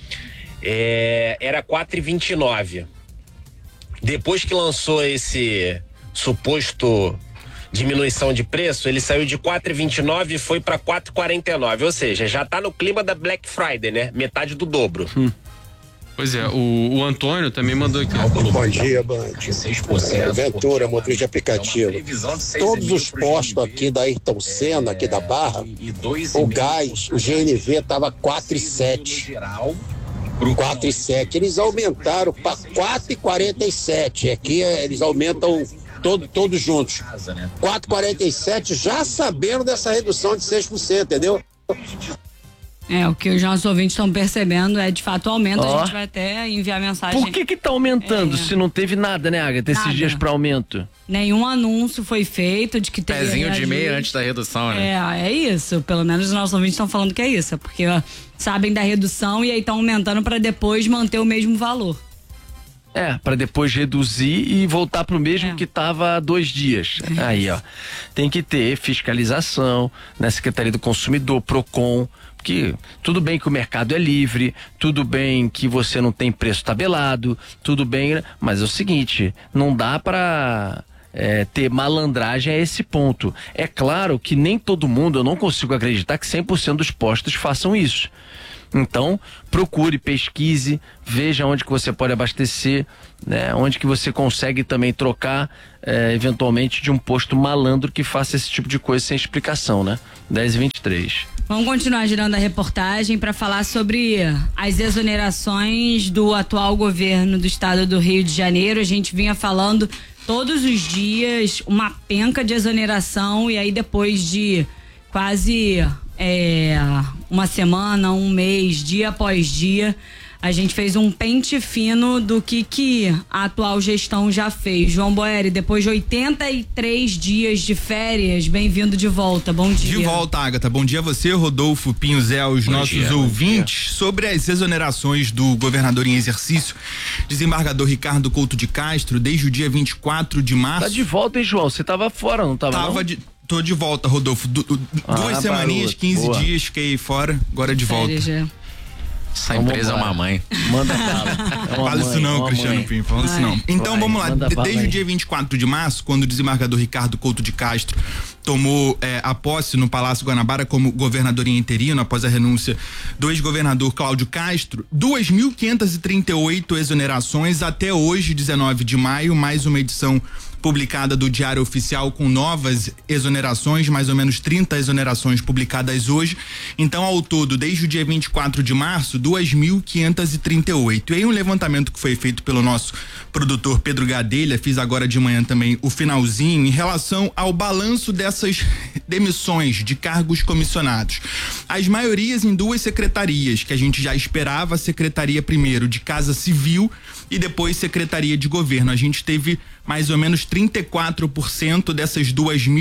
era 4,29. Depois que lançou esse suposto diminuição de preço, ele saiu de 4,29 e foi para 4,49. Ou seja, já tá no clima da Black Friday, né? Metade do dobro. Pois o Antônio também mandou aqui. Bom dia, Band. Ventura, motorista de aplicativo. Todos os postos aqui da Ayrton Senna, aqui da Barra, o gás, o GNV estava 4,7. 4,7. Eles aumentaram para 4,47. Aqui eles aumentam todos juntos. 4,47, já sabendo dessa redução de 6%, entendeu? O que os nossos ouvintes estão percebendo é de fato aumento. A gente vai até enviar mensagem. Por que tá aumentando se não teve nada, né, Agatha, esses dias para aumento? Nenhum anúncio foi feito de que teria pezinho de meia antes da redução, né? É isso. Pelo menos os nossos ouvintes estão falando que é isso. Porque sabem da redução e aí estão aumentando para depois manter o mesmo valor. Para depois reduzir e voltar pro mesmo que tava há 2 dias. Aí, tem que ter fiscalização na Secretaria do Consumidor, Procon, porque tudo bem que o mercado é livre, tudo bem que você não tem preço tabelado, tudo bem, mas é o seguinte, não dá para ter malandragem a esse ponto. É claro que nem todo mundo, eu não consigo acreditar que 100% dos postos façam isso. Então, procure, pesquise, veja onde que você pode abastecer, né? Onde que você consegue também trocar, eventualmente, de um posto malandro que faça esse tipo de coisa sem explicação, né? 10h23. Vamos continuar girando a reportagem para falar sobre as exonerações do atual governo do estado do Rio de Janeiro. A gente vinha falando todos os dias uma penca de exoneração e aí depois de quase uma semana, um mês, dia após dia, a gente fez um pente fino do que a atual gestão já fez. João Boeri, depois de 83 dias de férias, bem-vindo de volta, bom dia. De volta, Agatha, bom dia a você, Rodolfo, Pinho, Zé, aos nossos ouvintes. Sobre as exonerações do governador em exercício, desembargador Ricardo Couto de Castro, desde o dia 24 de março. Tá de volta, hein, João? Você tava fora, não tava? Tô de volta, Rodolfo. 2 semaninhas, 15 dias, fiquei fora, agora de volta. Essa empresa é uma mãe. Manda bala. Fala isso não, Cristiano Pinho, fala isso não. Então vamos lá, desde o dia 24 de março, quando o desembargador Ricardo Couto de Castro tomou a posse no Palácio Guanabara como governador em interino, após a renúncia do ex-governador Cláudio Castro, 2.538 exonerações até hoje, 19 de maio, mais uma edição publicada do Diário Oficial com novas exonerações, mais ou menos 30 exonerações publicadas hoje. Então, ao todo, desde o dia 24 de março, 2.538. E aí um levantamento que foi feito pelo nosso produtor Pedro Gadelha, fiz agora de manhã também o finalzinho, em relação ao balanço dessas demissões de cargos comissionados. As maiorias em 2 secretarias, que a gente já esperava, a Secretaria primeiro de Casa Civil e depois Secretaria de Governo. A gente teve mais ou menos 34% dessas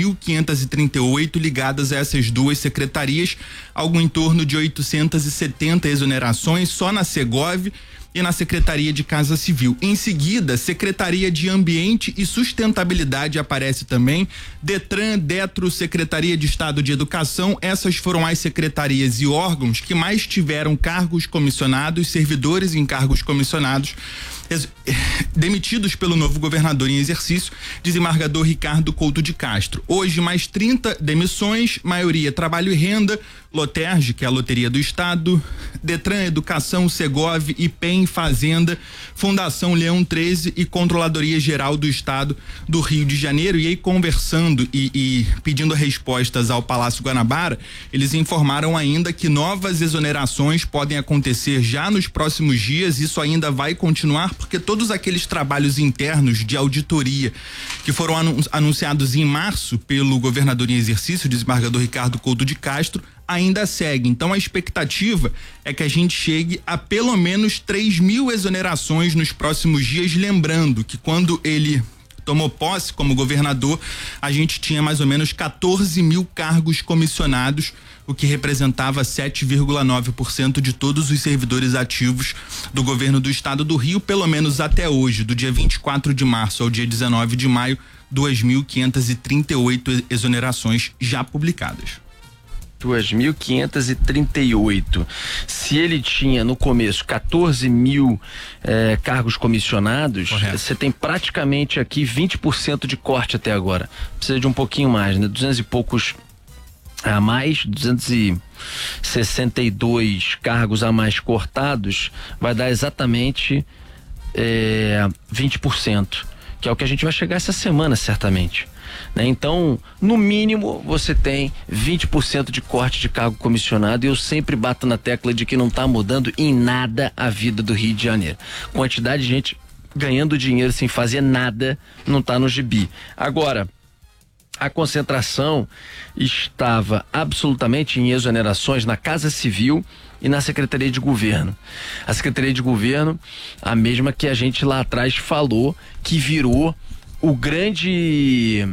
2.538 ligadas a essas 2 secretarias, algo em torno de 870 exonerações só na Segov e na Secretaria de Casa Civil. Em seguida, Secretaria de Ambiente e Sustentabilidade aparece também, Detran, Detro, Secretaria de Estado de Educação. Essas foram as secretarias e órgãos que mais tiveram cargos comissionados, servidores em cargos comissionados demitidos pelo novo governador em exercício, desembargador Ricardo Couto de Castro. Hoje, mais 30 demissões, maioria Trabalho e Renda, Loterge, que é a Loteria do Estado, Detran, Educação, Segov, IPEM, Fazenda, Fundação Leão 13 e Controladoria Geral do Estado do Rio de Janeiro. E aí, conversando e pedindo respostas ao Palácio Guanabara, eles informaram ainda que novas exonerações podem acontecer já nos próximos dias. Isso ainda vai continuar, porque todos aqueles trabalhos internos de auditoria que foram anunciados em março pelo governador em exercício, desembargador Ricardo Couto de Castro, ainda segue. Então a expectativa é que a gente chegue a pelo menos 3.000 exonerações nos próximos dias, lembrando que quando ele tomou posse como governador, a gente tinha mais ou menos 14.000 cargos comissionados, o que representava 7,9% de todos os servidores ativos do governo do estado do Rio, pelo menos até hoje, do dia 24 de março ao dia 19 de maio, 2.538 exonerações já publicadas. 2.538. Se ele tinha no começo 14.000 cargos comissionados, você tem praticamente aqui 20% de corte até agora. Precisa de um pouquinho mais, né? 200 e poucos a mais, 262 cargos a mais cortados, vai dar exatamente 20%, que é o que a gente vai chegar essa semana, certamente. Né? Então, no mínimo, você tem 20% de corte de cargo comissionado, e eu sempre bato na tecla de que não está mudando em nada a vida do Rio de Janeiro. Quantidade de gente ganhando dinheiro sem fazer nada não está no gibi. Agora, A concentração estava absolutamente em exonerações na Casa Civil e na Secretaria de Governo. A Secretaria de Governo, a mesma que a gente lá atrás falou, que virou o grande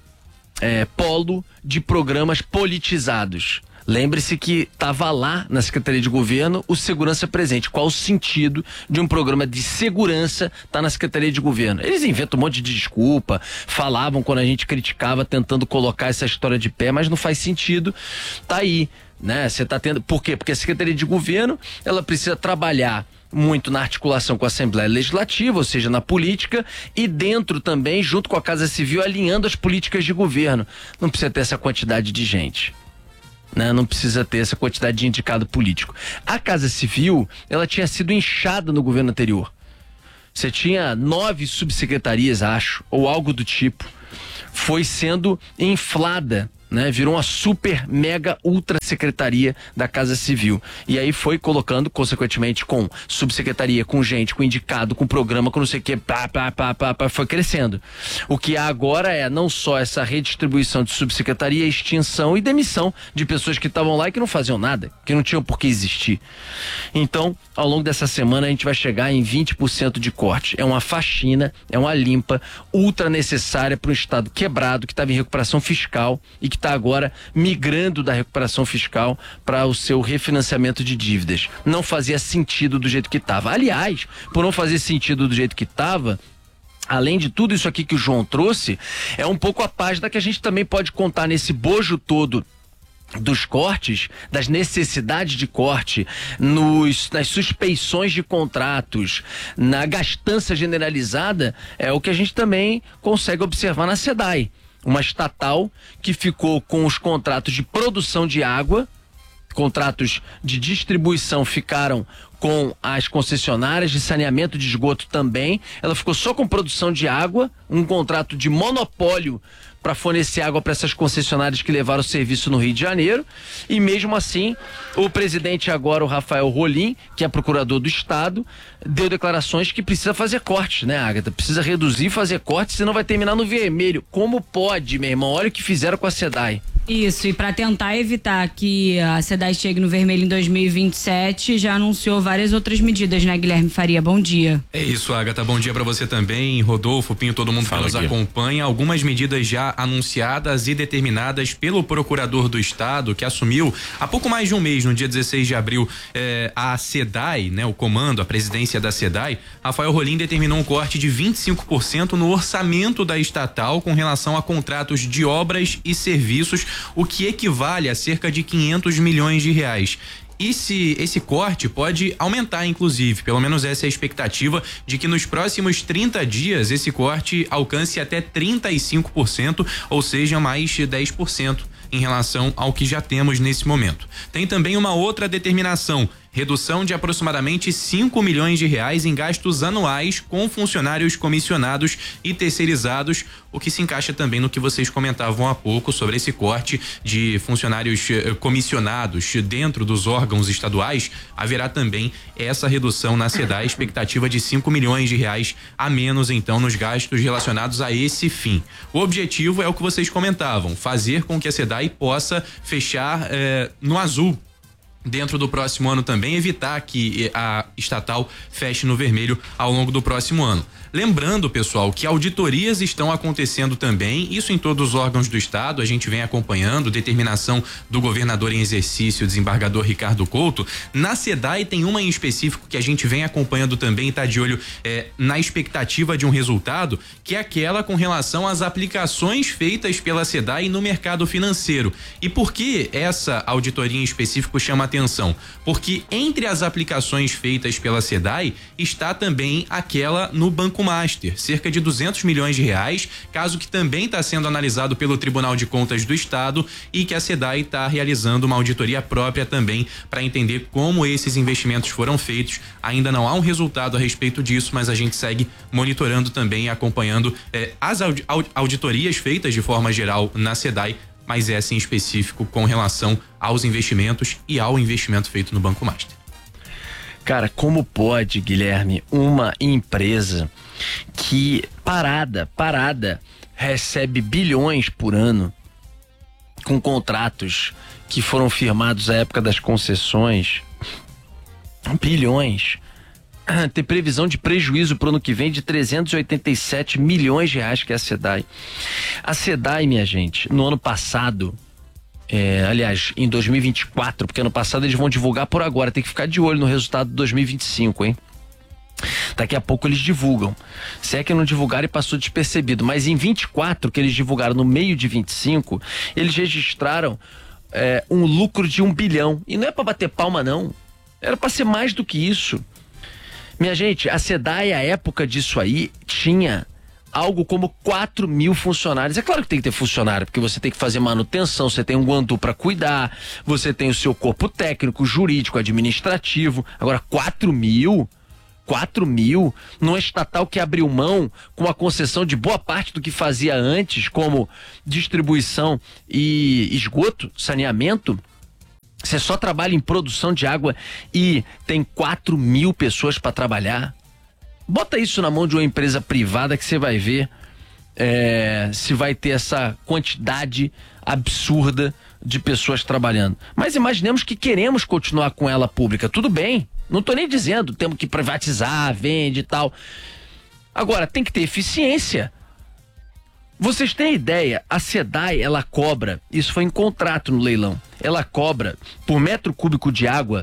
polo de programas politizados. Lembre-se que estava lá na Secretaria de Governo o Segurança Presente. Qual o sentido de um programa de segurança estar na Secretaria de Governo? Eles inventam um monte de desculpa, falavam quando a gente criticava, tentando colocar essa história de pé, mas não faz sentido. Tá aí, né? Você tá tendo... Por quê? Porque a Secretaria de Governo, ela precisa trabalhar muito na articulação com a Assembleia Legislativa, ou seja, na política, e dentro também, junto com a Casa Civil, alinhando as políticas de governo. Não precisa ter essa quantidade de gente. Não precisa ter essa quantidade de indicado político. A Casa Civil, ela tinha sido inchada no governo anterior. Você tinha 9 subsecretarias, acho, ou algo do tipo. Foi sendo inflada, né? Virou uma super, mega, ultra secretaria da Casa Civil. E aí foi colocando, consequentemente, com subsecretaria, com gente, com indicado, com programa, com não sei o que, foi crescendo. O que há agora é não só essa redistribuição de subsecretaria, extinção e demissão de pessoas que estavam lá e que não faziam nada, que não tinham por que existir. Então, ao longo dessa semana, a gente vai chegar em 20% de corte. É uma faxina, é uma limpa ultra necessária para um Estado quebrado, que estava em recuperação fiscal e que está agora migrando da recuperação fiscal para o seu refinanciamento de dívidas. Não fazia sentido do jeito que estava. Aliás, por não fazer sentido do jeito que estava, além de tudo isso aqui que o João trouxe, é um pouco a página que a gente também pode contar nesse bojo todo dos cortes, das necessidades de corte, nas suspeições de contratos, na gastança generalizada, é o que a gente também consegue observar na SEDAI. Uma estatal que ficou com os contratos de produção de água, contratos de distribuição ficaram com as concessionárias, de saneamento de esgoto também. Ela ficou só com produção de água, um contrato de monopólio para fornecer água para essas concessionárias que levaram o serviço no Rio de Janeiro. E mesmo assim, o presidente agora, o Rafael Rolim, que é procurador do Estado, deu declarações que precisa fazer cortes, né, Agatha? Precisa reduzir e fazer cortes, senão vai terminar no vermelho. Como pode, meu irmão? Olha o que fizeram com a SEDAI. Isso, e para tentar evitar que a SEDAI chegue no vermelho em 2027, já anunciou várias outras medidas, né, Guilherme Faria? Bom dia. É isso, Agatha, bom dia para você também, Rodolfo, Pinho, todo mundo que nos acompanha. Algumas medidas já anunciadas e determinadas pelo procurador do Estado, que assumiu há pouco mais de um mês, no dia 16 de abril, a SEDAI, né, o comando, a presidência da SEDAI. Rafael Rolim determinou um corte de 25% no orçamento da estatal com relação a contratos de obras e serviços, o que equivale a cerca de 500 milhões de reais. Esse corte pode aumentar, inclusive, pelo menos essa é a expectativa, de que nos próximos 30 dias esse corte alcance até 35%, ou seja, mais de 10% em relação ao que já temos nesse momento. Tem também uma outra determinação: redução de aproximadamente 5 milhões de reais em gastos anuais com funcionários comissionados e terceirizados, o que se encaixa também no que vocês comentavam há pouco sobre esse corte de funcionários comissionados dentro dos órgãos estaduais. Haverá também essa redução na SEDAI, expectativa de 5 milhões de reais a menos então nos gastos relacionados a esse fim. O objetivo é o que vocês comentavam: fazer com que a SEDAI possa fechar no azul dentro do próximo ano também, evitar que a estatal feche no vermelho ao longo do próximo ano. Lembrando, pessoal, que auditorias estão acontecendo também, isso em todos os órgãos do Estado, a gente vem acompanhando, determinação do governador em exercício, desembargador Ricardo Couto. Na SEDAI tem uma em específico que a gente vem acompanhando também e está de olho na expectativa de um resultado, que é aquela com relação às aplicações feitas pela SEDAI no mercado financeiro. E por que essa auditoria em específico chama atenção? Porque entre as aplicações feitas pela SEDAI está também aquela no Banco Master, cerca de 200 milhões de reais, caso que também está sendo analisado pelo Tribunal de Contas do Estado e que a SEDAI está realizando uma auditoria própria também para entender como esses investimentos foram feitos. Ainda não há um resultado a respeito disso, mas a gente segue monitorando também e acompanhando as auditorias feitas de forma geral na SEDAI, mas essa em específico com relação aos investimentos e ao investimento feito no Banco Master. Cara, como pode, Guilherme, uma empresa que parada, recebe bilhões por ano com contratos que foram firmados à época das concessões, bilhões, ter previsão de prejuízo para o ano que vem de 387 milhões de reais, que é a SEDAI. A SEDAI, minha gente, no ano passado, aliás, em 2024, porque ano passado eles vão divulgar por agora, tem que ficar de olho no resultado de 2025, hein? Daqui a pouco eles divulgam. Se é que não divulgaram e passou despercebido, mas em 24, que eles divulgaram no meio de 25, eles registraram um lucro de 1 bilhão. E não é para bater palma, não. Era para ser mais do que isso. Minha gente, a SEDAI, à época disso aí, tinha algo como 4 mil funcionários. É claro que tem que ter funcionário, porque você tem que fazer manutenção, você tem um guandu para cuidar, você tem o seu corpo técnico, jurídico, administrativo. Agora, 4 mil numa estatal que abriu mão com a concessão de boa parte do que fazia antes, como distribuição e esgoto, saneamento. Você só trabalha em produção de água e tem 4 mil pessoas para trabalhar. Bota isso na mão de uma empresa privada que você vai ver se vai ter essa quantidade absurda de pessoas trabalhando. Mas imaginemos que queremos continuar com ela pública. Tudo bem, não tô nem dizendo temos que privatizar, vende e tal. Agora, tem que ter eficiência. Vocês têm ideia, a SEDAI, ela cobra, isso foi em contrato no leilão, ela cobra por metro cúbico de água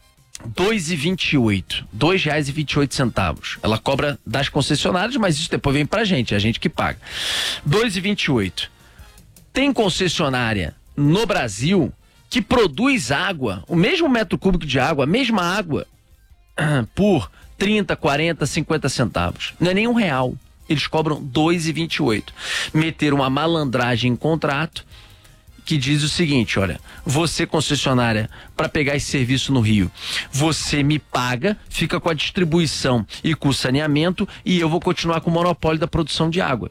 R$ 2,28. Ela cobra das concessionárias, mas isso depois vem pra gente, é a gente que paga. R$ 2,28. Tem concessionária no Brasil que produz água, o mesmo metro cúbico de água, a mesma água, por 30, 40, 50 centavos. Não é nem R$1. Eles cobram R$ 2,28. Meteram uma malandragem em contrato que diz o seguinte: olha, você concessionária, para pegar esse serviço no Rio, você me paga, fica com a distribuição e com o saneamento, e eu vou continuar com o monopólio da produção de água.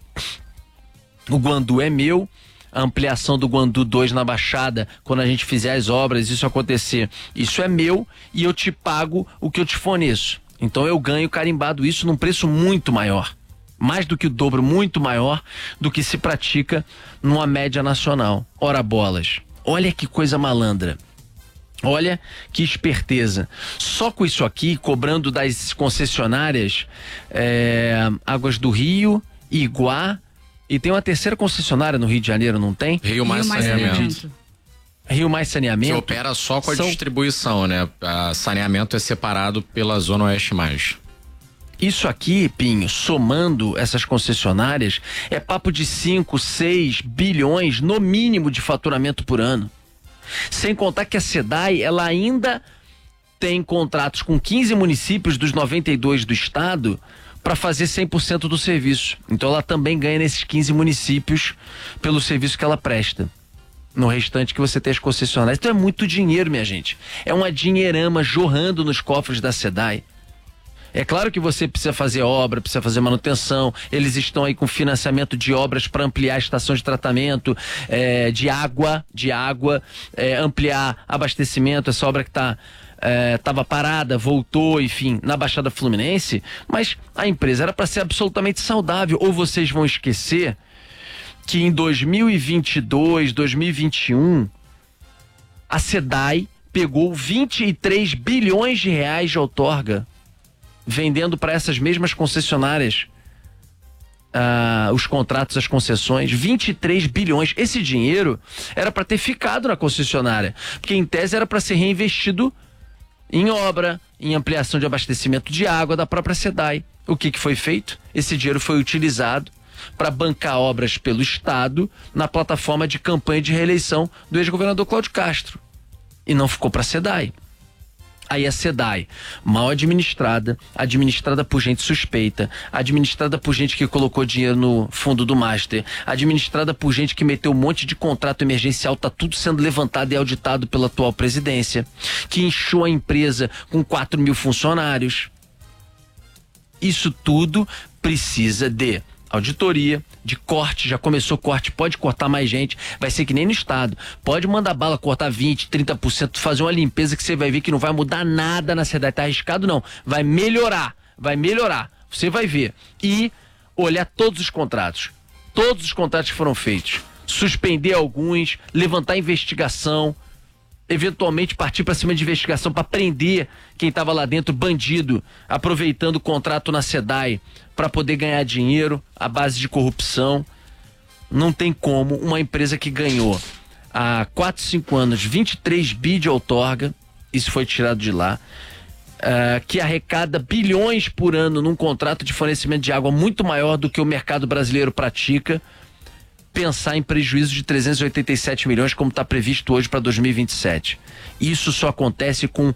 O guandu é meu, a ampliação do Guandu 2 na Baixada, quando a gente fizer as obras, isso acontecer, isso é meu, e eu te pago o que eu te forneço. Então eu ganho carimbado isso num preço muito maior. Mais do que o dobro, muito maior do que se pratica numa média nacional. Ora bolas, olha que coisa malandra, olha que esperteza. Só com isso aqui, cobrando das concessionárias Águas do Rio, Iguá, e tem uma terceira concessionária no Rio de Janeiro, não tem? Rio Mais Saneamento. Rio Mais Saneamento. Que opera só com a distribuição, né? A saneamento é separado pela Zona Oeste Mais. Isso aqui, Pinho, somando essas concessionárias, é papo de 5, 6 bilhões no mínimo de faturamento por ano. Sem contar que a SEDAI, ela ainda tem contratos com 15 municípios dos 92 do estado para fazer 100% do serviço. Então ela também ganha nesses 15 municípios pelo serviço que ela presta. No restante que você tem as concessionárias. Então é muito dinheiro, minha gente. É uma dinheirama jorrando nos cofres da SEDAI. É claro que você precisa fazer obra, precisa fazer manutenção. Eles estão aí com financiamento de obras para ampliar a estação de tratamento de água, ampliar abastecimento. Essa obra que estava parada, voltou, enfim, na Baixada Fluminense. Mas a empresa era para ser absolutamente saudável. Ou vocês vão esquecer que em 2022, 2021, a SEDAI pegou 23 bilhões de reais de outorga, vendendo para essas mesmas concessionárias os contratos, as concessões, 23 bilhões. Esse dinheiro era para ter ficado na concessionária, porque em tese era para ser reinvestido em obra, em ampliação de abastecimento de água da própria SEDAI. O que foi feito? Esse dinheiro foi utilizado para bancar obras pelo Estado na plataforma de campanha de reeleição do ex-governador Cláudio Castro. E não ficou para a SEDAI. Aí a SEDAI, mal administrada por gente suspeita, administrada por gente que colocou dinheiro no fundo do Master, administrada por gente que meteu um monte de contrato emergencial, tá tudo sendo levantado e auditado pela atual presidência, que inchou a empresa com 4 mil funcionários. Isso tudo precisa de auditoria, de corte, já começou corte, pode cortar mais gente, vai ser que nem no estado, pode mandar bala, cortar 20, 30%, fazer uma limpeza que você vai ver que não vai mudar nada na SEDAI, tá arriscado não, vai melhorar, você vai ver, e olhar todos os contratos, todos os contratos que foram feitos, suspender alguns, levantar investigação, eventualmente partir para cima de investigação para prender quem estava lá dentro, bandido, aproveitando o contrato na SEDAI para poder ganhar dinheiro à base de corrupção. Não tem como uma empresa que ganhou há 4, 5 anos 23 bi de outorga, isso foi tirado de lá, que arrecada bilhões por ano num contrato de fornecimento de água muito maior do que o mercado brasileiro pratica, pensar em prejuízo de 387 milhões como está previsto hoje para 2027. Isso só acontece com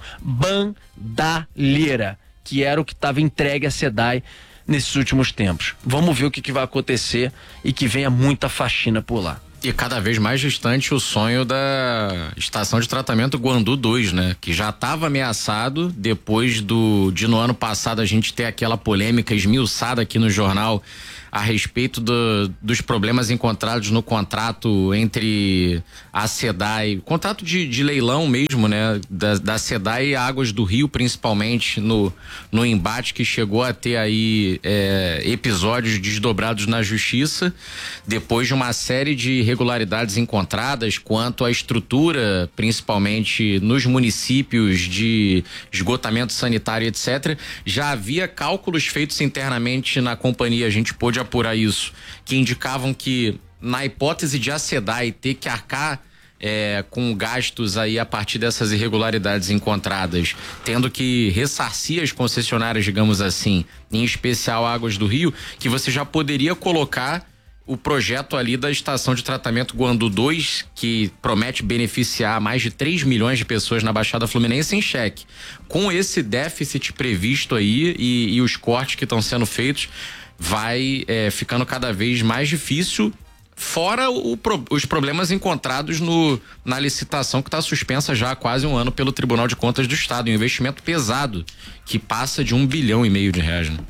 bandalheira, que era o que estava entregue à SEDAI nesses últimos tempos. Vamos ver o que vai acontecer e que venha muita faxina por lá. E cada vez mais distante o sonho da estação de tratamento Guandu 2, né? Que já estava ameaçado depois de no ano passado a gente ter aquela polêmica esmiuçada aqui no jornal a respeito dos problemas encontrados no contrato entre a SEDAI, contrato de leilão mesmo, né? Da SEDAI e Águas do Rio, principalmente no embate que chegou a ter aí episódios desdobrados na justiça, depois de uma série de irregularidades encontradas quanto à estrutura, principalmente nos municípios de esgotamento sanitário, etc. Já havia cálculos feitos internamente na companhia, a gente pôde apurar isso, que indicavam que na hipótese de a SEDAI ter que arcar com gastos aí a partir dessas irregularidades encontradas, tendo que ressarcir as concessionárias, digamos assim, em especial Águas do Rio, que você já poderia colocar o projeto ali da estação de tratamento Guandu 2, que promete beneficiar mais de 3 milhões de pessoas na Baixada Fluminense, em xeque. Com esse déficit previsto aí e os cortes que estão sendo feitos, vai ficando cada vez mais difícil, fora os problemas encontrados na licitação que está suspensa já há quase um ano pelo Tribunal de Contas do Estado, um investimento pesado que passa de R$1,5 bilhão de reais, né?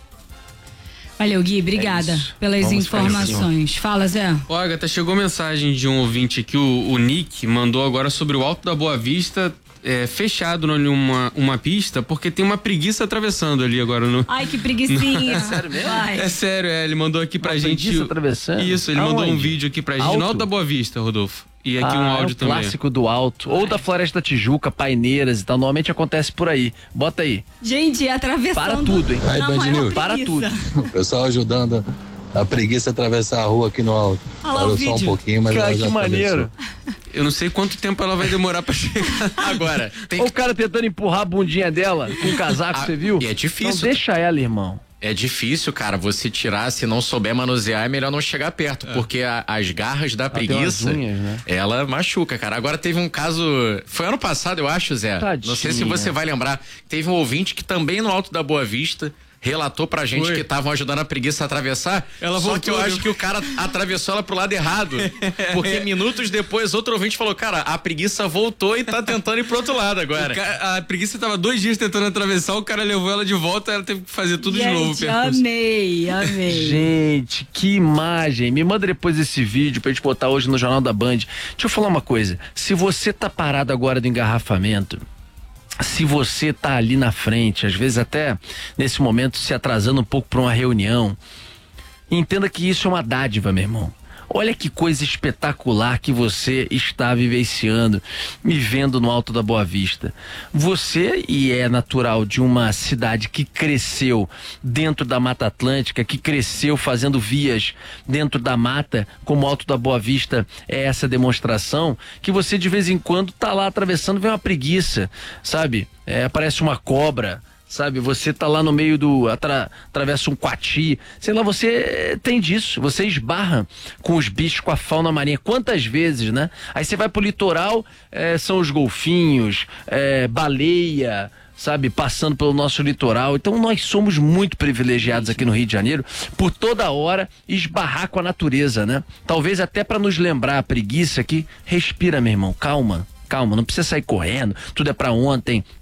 Valeu, Gui, obrigada pelas informações. Fala, Zé. Ó, Agatha, chegou mensagem de um ouvinte aqui, o Nick, mandou agora sobre o Alto da Boa Vista, fechado uma pista, porque tem uma preguiça atravessando ali agora no... Ai, que preguicinha. É sério mesmo? É sério, ele mandou aqui pra gente... Preguiça atravessando? Isso, ele mandou um vídeo aqui pra gente, no Alto da Boa Vista, Rodolfo. E aqui um áudio também. Clássico do Alto, ou da Floresta da Tijuca, Paineiras e tal, normalmente acontece por aí. Bota aí. Gente, atravessando... Para tudo, hein? Aí, Band News. Para tudo. O pessoal ajudando a preguiça a atravessar a rua aqui no Alto. Parou só um pouquinho, mas Cara, ela já que maneiro. Eu não sei quanto tempo ela vai demorar pra chegar. Agora, Ou o cara tentando empurrar a bundinha dela com um casaco, você viu? E é difícil. Não deixa ela, irmão. É difícil, cara, você tirar, se não souber manusear, é melhor não chegar perto, porque as garras da preguiça, unhas, né? ela machuca, cara. Agora teve um caso, foi ano passado, eu acho, Zé. Tadinha. Não sei se você vai lembrar, teve um ouvinte que também no Alto da Boa Vista relatou pra gente que estavam ajudando a preguiça a atravessar. Ela só voltou, que eu acho que o cara atravessou ela pro lado errado. Porque minutos depois, outro ouvinte falou, cara, a preguiça voltou e tá tentando ir pro outro lado agora. A preguiça tava 2 dias tentando atravessar, o cara levou ela de volta, ela teve que fazer tudo de novo. Amei. Gente, que imagem. Me manda depois esse vídeo pra gente botar hoje no Jornal da Band. Deixa eu falar uma coisa. Se você tá parado agora do engarrafamento, se você tá ali na frente, às vezes até nesse momento se atrasando um pouco para uma reunião, entenda que isso é uma dádiva, meu irmão. Olha que coisa espetacular que você está vivenciando e vendo no Alto da Boa Vista. Você, e é natural de uma cidade que cresceu dentro da Mata Atlântica, que cresceu fazendo vias dentro da mata, como o Alto da Boa Vista é essa demonstração, que você de vez em quando tá lá atravessando, vem uma preguiça, sabe? Aparece uma cobra, sabe, você tá lá no meio atravessa um coati, sei lá, você tem disso, você esbarra com os bichos, com a fauna marinha, quantas vezes, né? Aí você vai pro litoral, são os golfinhos, baleia, sabe, passando pelo nosso litoral. Então nós somos muito privilegiados aqui no Rio de Janeiro por toda hora esbarrar com a natureza, né? Talvez até para nos lembrar a preguiça que respira, meu irmão, calma, não precisa sair correndo, tudo é para ontem.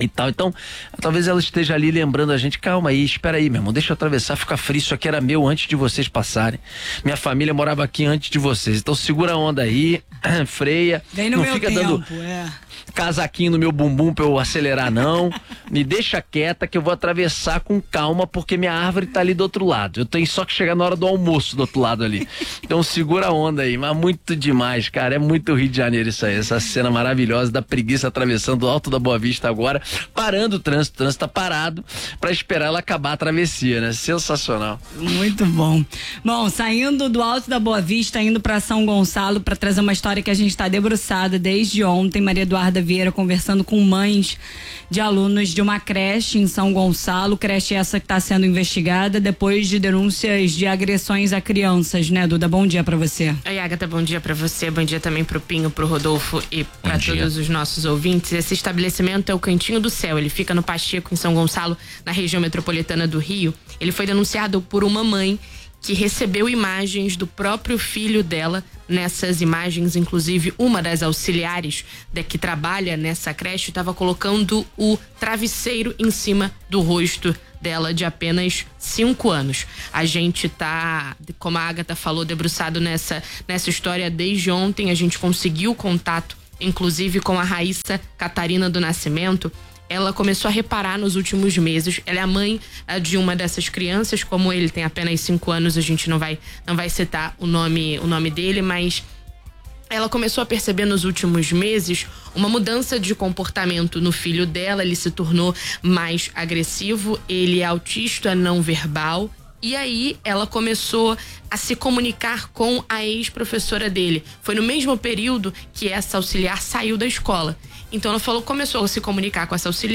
e tal. Então, talvez ela esteja ali lembrando a gente, calma aí, espera aí, meu irmão, deixa eu atravessar, fica frio, isso aqui era meu antes de vocês passarem. Minha família morava aqui antes de vocês, então segura a onda aí, freia, vem no não meu fica tempo, dando casaquinho no meu bumbum pra eu acelerar, não. Me deixa quieta que eu vou atravessar com calma, porque minha árvore tá ali do outro lado. Eu tenho só que chegar na hora do almoço do outro lado ali. Então segura a onda aí, mas muito demais, cara. É muito Rio de Janeiro isso aí, essa cena maravilhosa da preguiça atravessando o Alto da Boa Vista agora, parando o trânsito tá parado pra esperar ela acabar a travessia, né? Sensacional. Muito bom. Bom, saindo do Alto da Boa Vista, indo pra São Gonçalo pra trazer uma história que a gente tá debruçada desde ontem. Maria Eduarda Vieira conversando com mães de alunos de uma creche em São Gonçalo, creche essa que está sendo investigada depois de denúncias de agressões a crianças, né, Duda? Bom dia para você. Oi, Agatha, bom dia para você, bom dia também pro Pinho, pro Rodolfo e para todos os nossos ouvintes. Esse estabelecimento é o Cantinho do Céu, ele fica no Pacheco, em São Gonçalo, na região metropolitana do Rio. Ele foi denunciado por uma mãe que recebeu imagens do próprio filho dela. Nessas imagens, inclusive, uma das auxiliares que trabalha nessa creche estava colocando o travesseiro em cima do rosto dela, de apenas 5 anos. A gente tá, como a Agatha falou, debruçado nessa história desde ontem. A gente conseguiu contato, inclusive, com a Raíssa Catarina do Nascimento. Ela começou a reparar nos últimos meses. Ela é a mãe de uma dessas crianças. Como ele tem apenas 5 anos, a gente não vai citar o nome dele, mas ela começou a perceber nos últimos meses uma mudança de comportamento no filho dela. Ele se tornou mais agressivo, ele é autista não verbal. E aí ela começou a se comunicar com a ex-professora dele. Foi no mesmo período que essa auxiliar saiu da escola. Então ela começou a se comunicar com essa auxiliar.